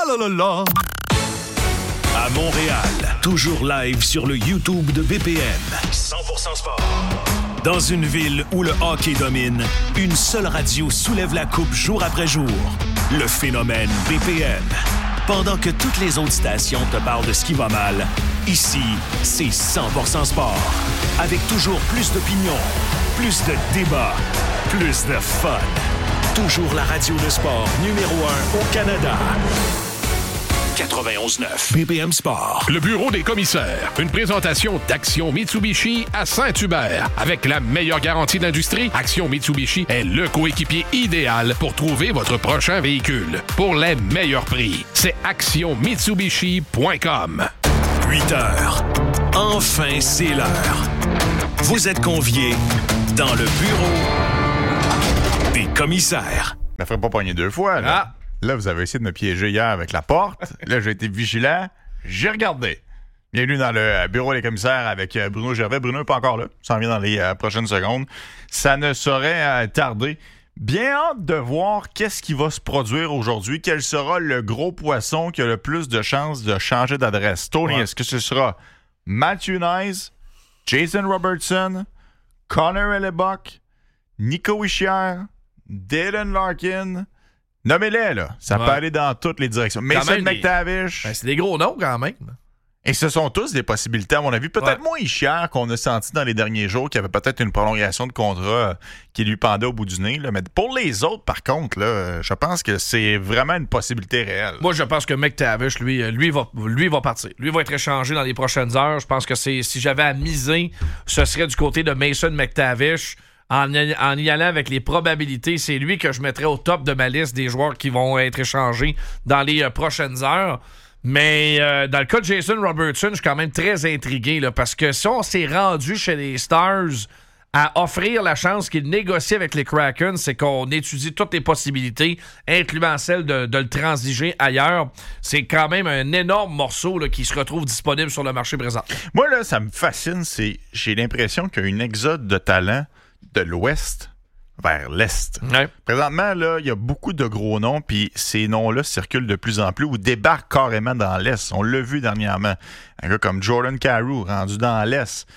À Montréal, toujours live sur le YouTube de BPM. 100% sport. Dans une ville où le hockey domine, une seule radio soulève la coupe jour après jour. Le phénomène BPM. Pendant que toutes les autres stations te parlent de ce qui va mal, Ici, c'est 100% sport. Avec toujours plus d'opinions, plus de débats, plus de fun. Toujours la radio de sport numéro 1 au Canada. 91.9 BPM Sport. Le bureau des commissaires. Une présentation d'Action Mitsubishi à Saint-Hubert. Avec la meilleure garantie d'industrie, Action Mitsubishi est le coéquipier idéal pour trouver votre prochain véhicule. Pour les meilleurs prix, c'est actionmitsubishi.com. 8 heures. Enfin, c'est l'heure. Vous êtes conviés dans le bureau des commissaires. Je me ferais pas pogner 2 fois, là. Ah. Là, vous avez essayé de me piéger hier avec la porte. Là, j'ai été vigilant. J'ai regardé. Bienvenue dans le bureau des commissaires avec Bruno Gervais. Bruno n'est pas encore là. Ça en vient dans les prochaines secondes. Ça ne saurait tarder. Bien hâte de voir qu'est-ce qui va se produire aujourd'hui. Quel sera le gros poisson qui a le plus de chances de changer d'adresse? Tony, est-ce que ce sera Matthew Nyes, Jason Robertson, Connor Hellebuck, Nico Hischier, Dylan Larkin? Nommez-les, là. Ça peut aller dans toutes les directions. Mason McTavish. Ben, c'est des gros noms, quand même. Et ce sont tous des possibilités, à mon avis. Peut-être moins Hischier qu'on a senti dans les derniers jours, qu'il y avait peut-être une prolongation de contrat qui lui pendait au bout du nez. Là. Mais pour les autres, par contre, là, je pense que c'est vraiment une possibilité réelle. Moi, je pense que McTavish, lui va partir. Lui va être échangé dans les prochaines heures. Je pense que si j'avais à miser, ce serait du côté de Mason McTavish. En y allant avec les probabilités, c'est lui que je mettrais au top de ma liste des joueurs qui vont être échangés dans les prochaines heures. Mais dans le cas de Jason Robertson, je suis quand même très intrigué là, parce que si on s'est rendu chez les Stars à offrir la chance qu'ils négocient avec les Kraken, c'est qu'on étudie toutes les possibilités, incluant celle de le transiger ailleurs. C'est quand même un énorme morceau là, qui se retrouve disponible sur le marché présent. Moi, là, ça me fascine. J'ai l'impression qu'il y a une exode de talent de l'Ouest vers l'Est. Ouais. Présentement, là, il y a beaucoup de gros noms, puis ces noms-là circulent de plus en plus ou débarquent carrément dans l'Est. On l'a vu dernièrement. Un gars comme Jordan Carew, rendu dans l'Est.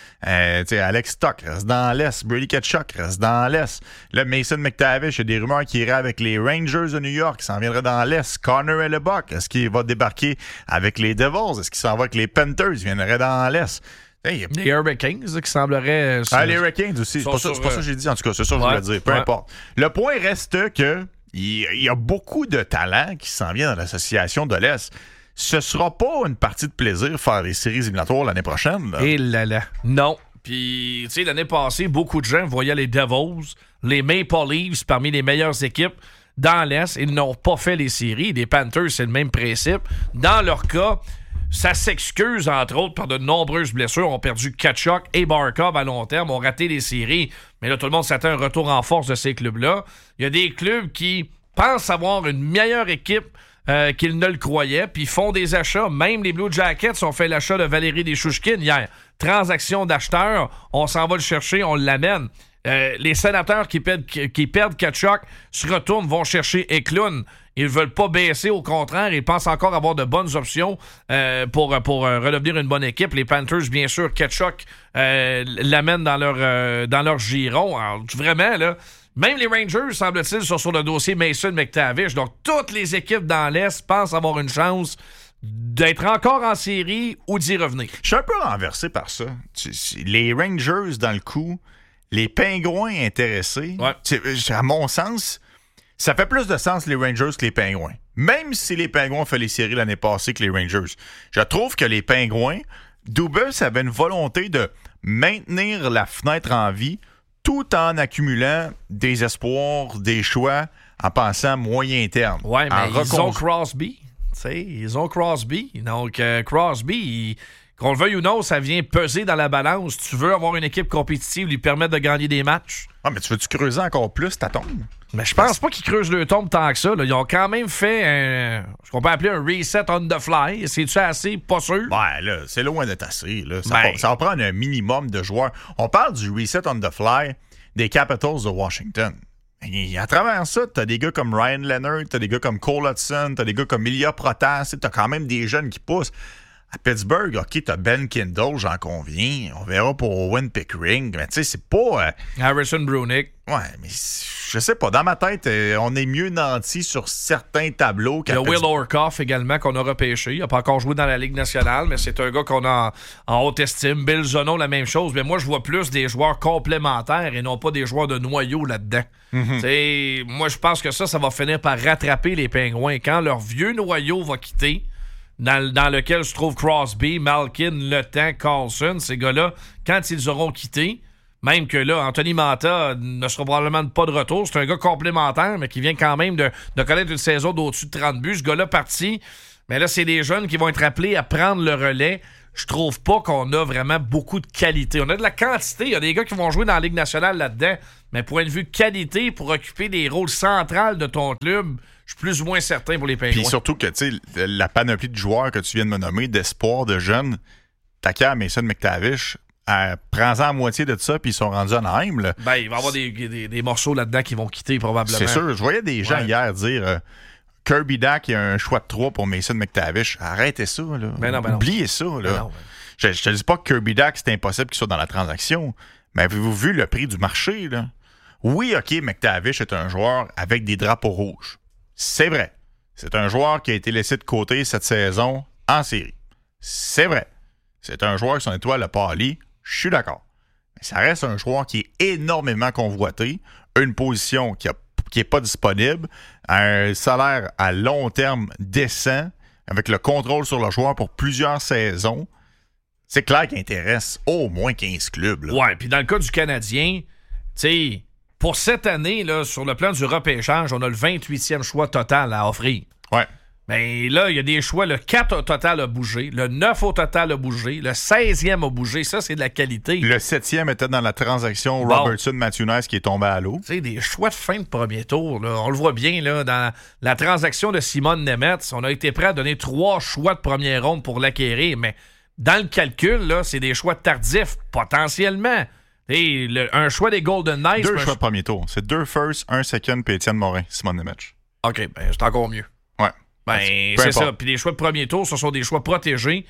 Alex Stock reste dans l'Est. Brady Tkachuk reste dans l'Est. Là, Mason McTavish, il y a des rumeurs qu'il irait avec les Rangers de New York, qui s'en viendrait dans l'Est. Connor Hellebuck, est-ce qu'il va débarquer avec les Devils? Est-ce qu'il s'en va avec les Panthers? Il viendrait dans l'Est. Les Hurricanes qui sembleraient... les Hurricanes aussi. C'est pas ça que j'ai dit. En tout cas, c'est ça que je voulais dire. Peu importe. Le point reste que il y a beaucoup de talents qui s'en viennent dans l'association de l'Est. Ce sera pas une partie de plaisir faire les séries éliminatoires l'année prochaine. Et là. Non. Puis, tu sais, l'année passée, beaucoup de gens voyaient les Devils, les Maple Leafs parmi les meilleures équipes dans l'Est. Ils n'ont pas fait les séries. Les Panthers, c'est le même principe. Dans leur cas... Ça s'excuse, entre autres, par de nombreuses blessures. On a perdu Tkachuk et Barkov à long terme, ont raté les séries. Mais là, tout le monde s'attend à un retour en force de ces clubs-là. Il y a des clubs qui pensent avoir une meilleure équipe qu'ils ne le croyaient, puis font des achats. Même les Blue Jackets ont fait l'achat de Valérie Deschouchkine hier. Transaction d'acheteurs, on s'en va le chercher, on l'amène. Les Sénateurs qui perdent Tkachuk se retournent, vont chercher Eklund. Ils ne veulent pas baisser, au contraire. Ils pensent encore avoir de bonnes options pour redevenir une bonne équipe. Les Panthers, bien sûr, Tkachuk l'amènent dans leur giron. Alors, vraiment, là, même les Rangers, semble-t-il, sont sur le dossier Mason McTavish. Donc, toutes les équipes dans l'Est pensent avoir une chance d'être encore en série ou d'y revenir. Je suis un peu renversé par ça. Les Rangers, dans le coup, les Pingouins intéressés, à mon sens... Ça fait plus de sens les Rangers que les Pingouins. Même si les Pingouins ont fait les séries l'année passée que les Rangers. Je trouve que les Pingouins, Dubas avait une volonté de maintenir la fenêtre en vie tout en accumulant des espoirs, des choix, en pensant moyen terme. Ouais, mais ils ont Crosby. Ils ont Crosby. Donc, Crosby, qu'on le veuille ou non, ça vient peser dans la balance. Tu veux avoir une équipe compétitive, lui permettre de gagner des matchs. Ah, mais tu veux-tu creuser encore plus ta tombe? Mais je pense pas qu'ils creusent le tombe tant que ça. Là. Ils ont quand même fait ce qu'on peut appeler un reset on the fly. C'est-tu assez? Pas sûr. Ouais, là, c'est loin d'être assez. Là. Ça va prendre un minimum de joueurs. On parle du reset on the fly des Capitals de Washington. Et à travers ça, t'as des gars comme Ryan Leonard, t'as des gars comme Cole Hudson, t'as des gars comme Ilya Protas, t'as quand même des jeunes qui poussent. À Pittsburgh, OK, t'as Ben Kindle, j'en conviens. On verra pour Owen Pickering. Mais tu sais, c'est pas... Harrison Brunick. Ouais, mais je sais pas. Dans ma tête, on est mieux nanti sur certains tableaux qu'à Will Orkoff également, qu'on a repêché. Il n'a pas encore joué dans la Ligue nationale, mais c'est un gars qu'on a en haute estime. Bill Zono, la même chose. Mais moi, je vois plus des joueurs complémentaires et non pas des joueurs de noyau là-dedans. Moi, je pense que ça va finir par rattraper les Pingouins. Quand leur vieux noyau va quitter... Dans lequel se trouve Crosby, Malkin, Le Temps, Carlson, ces gars-là, quand ils auront quitté, même que là, Anthony Manta ne sera probablement pas de retour. C'est un gars complémentaire, mais qui vient quand même de connaître une saison d'au-dessus de 30 buts. Ce gars-là parti, mais là, c'est des jeunes qui vont être appelés à prendre le relais. Je trouve pas qu'on a vraiment beaucoup de qualité. On a de la quantité. Il y a des gars qui vont jouer dans la Ligue nationale là-dedans, mais point de vue qualité, pour occuper des rôles centraux de ton club, je suis plus ou moins certain pour les Pingouins. Puis surtout que, tu sais, la panoplie de joueurs que tu viens de me nommer, d'espoir, de jeunes, t'as Mason McTavish, prends-en à moitié de ça, puis ils sont rendus à Anaheim. Là. Ben, il va y avoir des morceaux là-dedans qui vont quitter probablement. C'est sûr. Je voyais des gens hier dire Kirby Dack, il y a un choix de 3 pour Mason McTavish. Arrêtez ça, là. Ben non. Oubliez ça, là. Je te dis pas que Kirby Dack, c'est impossible qu'il soit dans la transaction, mais avez-vous vu le prix du marché, là? Oui, OK, McTavish est un joueur avec des drapeaux rouges. C'est vrai. C'est un joueur qui a été laissé de côté cette saison en série. C'est vrai. C'est un joueur qui son étoile a pâli. Je suis d'accord. Mais ça reste un joueur qui est énormément convoité, une position qui n'est pas disponible, un salaire à long terme décent, avec le contrôle sur le joueur pour plusieurs saisons. C'est clair qu'il intéresse au moins 15 clubs. Là. Ouais, puis dans le cas du Canadien, tu sais... Pour cette année, là, sur le plan du repêchage, on a le 28e choix total à offrir. Ouais. Mais là, il y a des choix. Le 4 au total a bougé. Le 9 au total a bougé. Le 16e a bougé. Ça, c'est de la qualité. Le 7e était dans la transaction Robertson-Matthews qui est tombé à l'eau. Tu sais, des choix de fin de premier tour. Là. On le voit bien, là, dans la transaction de Simon Nemeth, on a été prêt à donner 3 choix de première ronde pour l'acquérir. Mais dans le calcul, là, c'est des choix tardifs, potentiellement. Hey, un choix des Golden Knights. 2 choix de premier tour. C'est 2 first, 1 second, puis Étienne Morin, Simon Nemeth. OK, ben c'est encore mieux. Ouais. Ben, c'est ça. Puis les choix de premier tour, ce sont des choix protégés.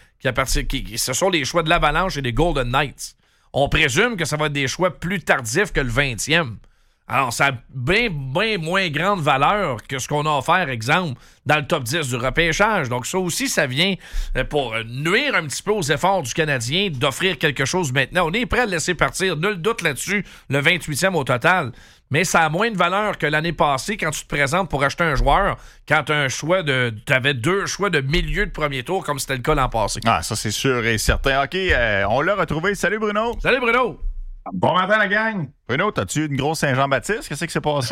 Ce sont les choix de l'Avalanche et des Golden Knights. On présume que ça va être des choix plus tardifs que le 20e. Alors, ça a bien moins grande valeur que ce qu'on a offert, exemple, dans le top 10 du repêchage. Donc, ça aussi, ça vient pour nuire un petit peu aux efforts du Canadien d'offrir quelque chose maintenant. On est prêt à le laisser partir, nul doute là-dessus, le 28e au total. Mais ça a moins de valeur que l'année passée quand tu te présentes pour acheter un joueur, quand tu avais 2 choix de milieu de premier tour, comme c'était le cas l'an passé. Ah, ça, c'est sûr et certain. OK, on l'a retrouvé. Salut, Bruno. Salut, Bruno. Bon matin, la gang! Bruno, t'as-tu une grosse Saint-Jean-Baptiste? Qu'est-ce qui s'est passé?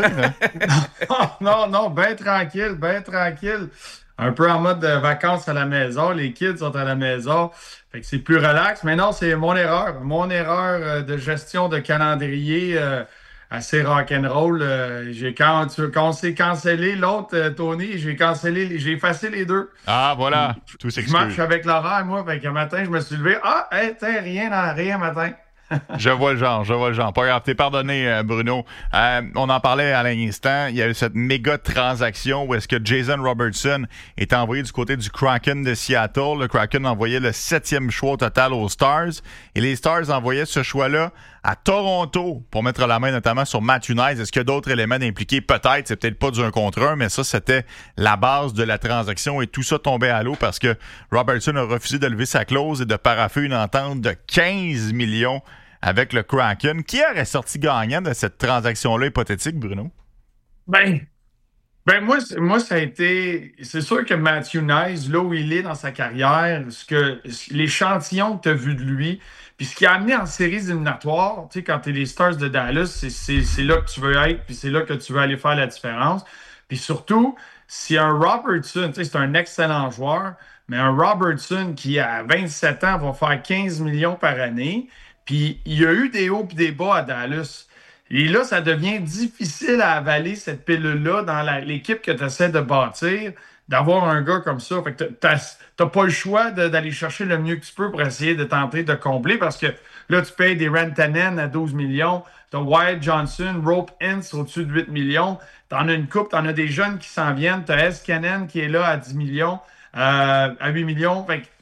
non, bien tranquille. Un peu en mode vacances à la maison. Les kids sont à la maison. Fait que c'est plus relax. Mais non, c'est mon erreur. Mon erreur de gestion de calendrier assez rock'n'roll. Quand on s'est cancellé l'autre, Tony, j'ai effacé les 2. Ah, voilà. Tout s'excuse. Je marche avec l'horaire, moi. Fait qu'un matin, je me suis levé. Ah, rien matin. Je vois le genre. Pas grave, t'es pardonné, Bruno. On en parlait à l'instant. Il y a eu cette méga transaction où est-ce que Jason Robertson est envoyé du côté du Kraken de Seattle. Le Kraken envoyait le 7e choix au total aux Stars. Et les Stars envoyaient ce choix-là à Toronto pour mettre la main notamment sur Matthew Knies. Est-ce qu'il y a d'autres éléments impliqués? Peut-être, c'est peut-être pas du 1 contre 1, mais ça, c'était la base de la transaction et tout ça tombait à l'eau parce que Robertson a refusé de lever sa clause et de paraffer une entente de 15 millions avec le Kraken. Qui aurait sorti gagnant de cette transaction-là hypothétique, Bruno? Ben moi, ça a été... C'est sûr que Matthew Knies, là où il est dans sa carrière, l'échantillon que tu as vu de lui, puis ce qui a amené en séries éliminatoires, tu sais, quand tu es les Stars de Dallas, c'est là que tu veux être, puis c'est là que tu veux aller faire la différence. Puis surtout, si un Robertson, tu sais, c'est un excellent joueur, mais un Robertson qui, à 27 ans, va faire 15 millions par année, puis il y a eu des hauts et des bas à Dallas. Et là, ça devient difficile à avaler cette pilule-là dans l'équipe que tu essaies de bâtir, d'avoir un gars comme ça. Fait que t'as pas le choix d'aller chercher le mieux que tu peux pour essayer de tenter de combler parce que là, tu payes des Rantanen à 12 millions, t'as Wyatt Johnson, Rope Hintz au-dessus de 8 millions, t'en as une coupe, t'en as des jeunes qui s'en viennent, t'as Eskanen qui est là à 10 millions, à 8 millions. Fait que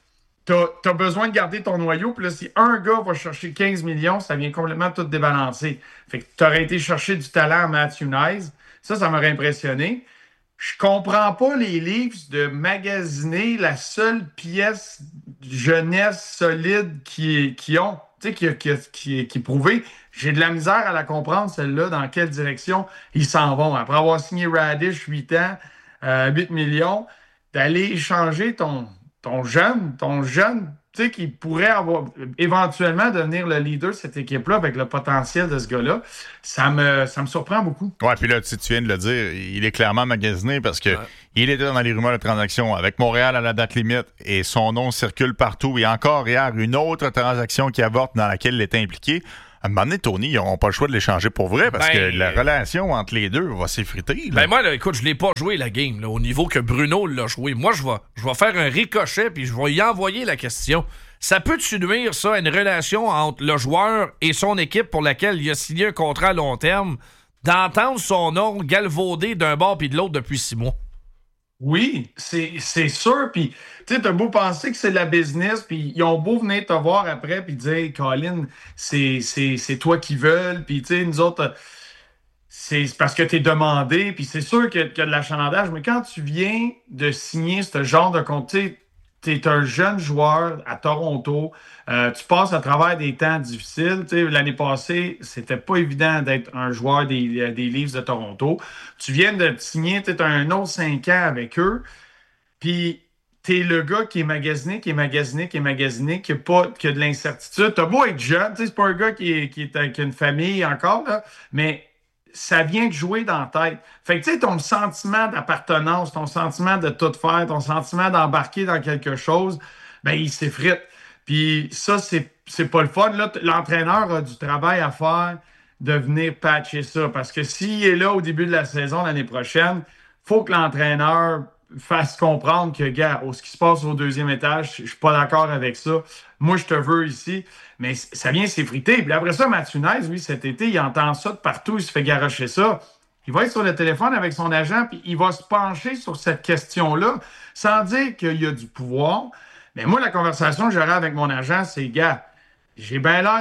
t'as besoin de garder ton noyau. Puis là, si un gars va chercher 15 millions, ça vient complètement tout débalancer. Fait que t'aurais été chercher du talent à Matthew Nyes. Ça m'aurait impressionné. Je comprends pas les Leafs de magasiner la seule pièce jeunesse solide qu'ils ont, tu sais, qui est prouvée. J'ai de la misère à la comprendre, celle-là, dans quelle direction ils s'en vont. Après avoir signé Radish 8 ans, 8 millions, d'aller échanger ton jeune, tu sais, qui pourrait éventuellement devenir le leader de cette équipe-là avec le potentiel de ce gars-là, ça me surprend beaucoup. Ouais, puis là, tu viens de le dire, il est clairement magasiné parce que il était dans les rumeurs de transaction avec Montréal à la date limite et son nom circule partout. Et encore hier, une autre transaction qui avorte dans laquelle il était impliqué. À un moment donné, Tony, ils n'auront pas le choix de l'échanger pour vrai parce que la relation entre les deux va s'effriter. Ben moi, là, écoute, je ne l'ai pas joué la game là, au niveau que Bruno l'a joué. Moi, je vais faire un ricochet puis je vais y envoyer la question. Ça peut-tu nuire, ça, à une relation entre le joueur et son équipe pour laquelle il a signé un contrat à long terme, d'entendre son nom galvaudé d'un bord puis de l'autre depuis 6 mois? Oui, c'est sûr. Puis, tu sais, t'as beau penser que c'est de la business, puis ils ont beau venir te voir après, puis dire, Colin, c'est toi qui veulent, puis tu sais, nous autres, c'est parce que t'es demandé, puis c'est sûr qu'il y a de l'achalandage, mais quand tu viens de signer ce genre de contrat, t'es un jeune joueur à Toronto, tu passes à travers des temps difficiles. T'sais, l'année passée, c'était pas évident d'être un joueur des Leafs de Toronto. Tu viens de te signer, tu as un autre 5 ans avec eux, puis t'es le gars qui est magasiné, qui a de l'incertitude. T'as beau être jeune, c'est pas un gars qui a une famille encore, là, mais ça vient de jouer dans la tête. Fait que tu sais, ton sentiment d'appartenance, ton sentiment de tout faire, ton sentiment d'embarquer dans quelque chose, ben il s'effrite. Puis ça, c'est pas le fun. Là, l'entraîneur a du travail à faire de venir patcher ça. Parce que s'il est là au début de la saison l'année prochaine, faut que l'entraîneur fasse comprendre que, gars, ce qui se passe au 2e étage, je suis pas d'accord avec ça. Moi, je te veux ici. Mais ça vient s'effriter. Puis après ça, Matthew Nyes, lui, cet été, il entend ça de partout, il se fait garrocher ça. Il va être sur le téléphone avec son agent, puis il va se pencher sur cette question-là, sans dire qu'il y a du pouvoir. Mais moi, la conversation que j'aurai avec mon agent, c'est, gars, j'ai bien l'air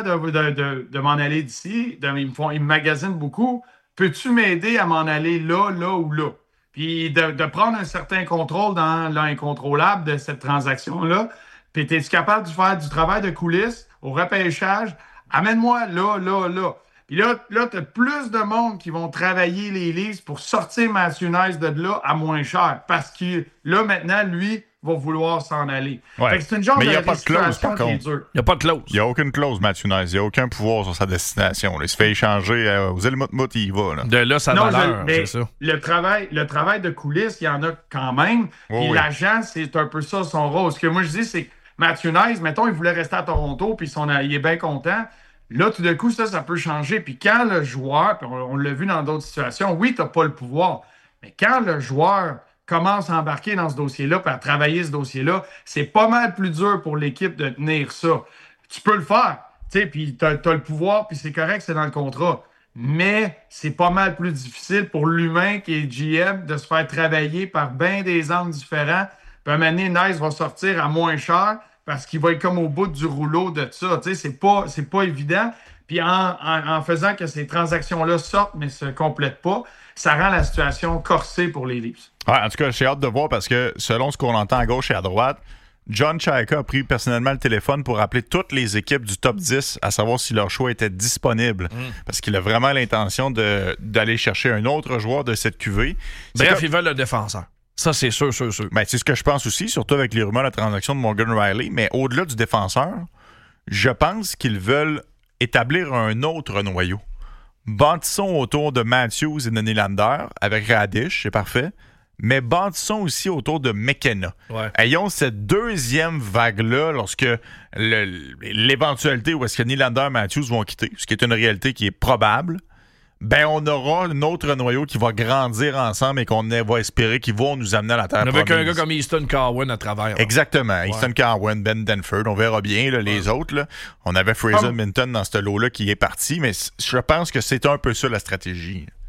de m'en aller d'ici. Ils me magasinent beaucoup. Peux-tu m'aider à m'en aller là ou là? Puis de prendre un certain contrôle dans l'incontrôlable de cette transaction-là. Puis es-tu capable de faire du travail de coulisses au repêchage? Amène-moi là. Puis là tu as plus de monde qui vont travailler les Leafs pour sortir Matthew Nyes de là à moins cher. Parce que là, maintenant, lui, va vouloir s'en aller. Ouais. Fait que c'est une genre mais de il n'y a pas de clause, par contre. Il n'y a pas de clause. Il n'y a aucune clause, Matthew Nyes. Il n'y a aucun pouvoir sur sa destination. Là. Il se fait échanger aux Helmut, il y va. Là. De là, sa valeur, mais c'est ça. Le travail de coulisses, il y en a quand même. Puis l'agent, c'est un peu ça son rôle. Ce que moi, je dis, c'est que Matthew Nyes, mettons, il voulait rester à Toronto, puis il est bien content. Là, tout d'un coup, ça peut changer. Puis quand le joueur, puis on l'a vu dans d'autres situations, oui, tu n'as pas le pouvoir. Mais quand le joueur commence à embarquer dans ce dossier-là, puis à travailler ce dossier-là, c'est pas mal plus dur pour l'équipe de tenir ça. Tu peux le faire, tu sais, puis tu as le pouvoir, puis c'est correct, c'est dans le contrat. Mais c'est pas mal plus difficile pour l'humain qui est GM de se faire travailler par bien des angles différents. Puis à un moment donné, Nyes va sortir à moins cher parce qu'il va être comme au bout du rouleau de ça. Tu sais, c'est pas évident. Puis en faisant que ces transactions-là sortent mais ne se complètent pas, ça rend la situation corsée pour les Leafs. Ouais, en tout cas, j'ai hâte de voir parce que selon ce qu'on entend à gauche et à droite, John Chayka a pris personnellement le téléphone pour appeler toutes les équipes du top 10 à savoir si leur choix était disponible. Parce qu'il a vraiment l'intention d'aller chercher un autre joueur de cette cuvée. Bref, ils veulent le défenseur. Ça, c'est sûr. Ben, c'est ce que je pense aussi, surtout avec les rumeurs de la transaction de Morgan Riley. Mais au-delà du défenseur, je pense qu'ils veulent établir un autre noyau. Bâtissons autour de Matthews et de Nylander avec Radish, c'est parfait. Mais bâtissons aussi autour de McKenna. Ouais. Ayons cette deuxième vague-là lorsque l'éventualité où est-ce que Nylander et Matthews vont quitter, ce qui est une réalité qui est probable. Ben, on aura un autre noyau qui va grandir ensemble et qu'on va espérer qu'ils vont nous amener à la terre promise. Avec un gars comme Easton Cowan à travers. Exactement. Ouais. Easton Cowan, Ben Denford, on verra bien là, les autres. Là. On avait Fraser Minton dans ce lot-là qui est parti, mais je pense que c'est un peu ça la stratégie.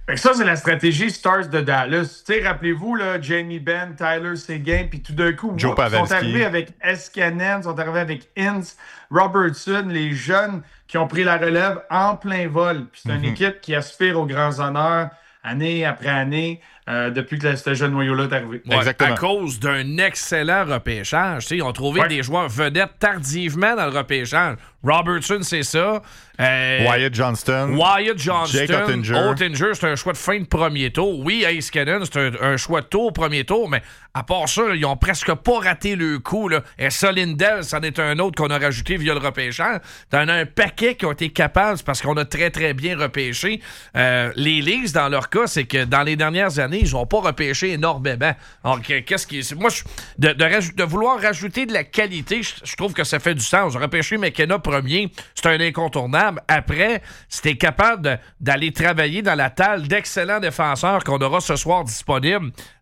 Fait que ça, c'est la stratégie Stars de Dallas. Tu sais, rappelez-vous, là, Jamie Benn, Tyler Seguin, puis tout d'un coup, ils sont arrivés avec Escanen, sont arrivés avec Ince, Robertson, les jeunes qui ont pris la relève en plein vol. Puis c'est une équipe qui aspire aux grands honneurs année après année depuis que ce jeune noyau-là est arrivé. Ouais, exactement. À cause d'un excellent repêchage. Ils ont trouvé des joueurs vedettes tardivement dans le repêchage. Robertson, c'est ça. Wyatt Johnston. Jake Ottinger, c'est un choix de fin de premier tour. Oui, Ace Cannon, c'est un choix de tour premier tour, mais à part ça, ils ont presque pas raté le coup. Là. Et Solindel, c'en est un autre qu'on a rajouté via le repêchage. T'en as un paquet qui ont été capables, parce qu'on a très, très bien repêché. Les Leafs, dans leur cas, c'est que dans les dernières années, ils n'ont pas repêché énormément. Alors, qu'est-ce qui... Moi, de vouloir rajouter de la qualité, je trouve que ça fait du sens. Repêcher McKenna premier, c'est un incontournable. Après, si t'es capable d'aller travailler dans la table d'excellents défenseurs qu'on aura ce soir disponibles,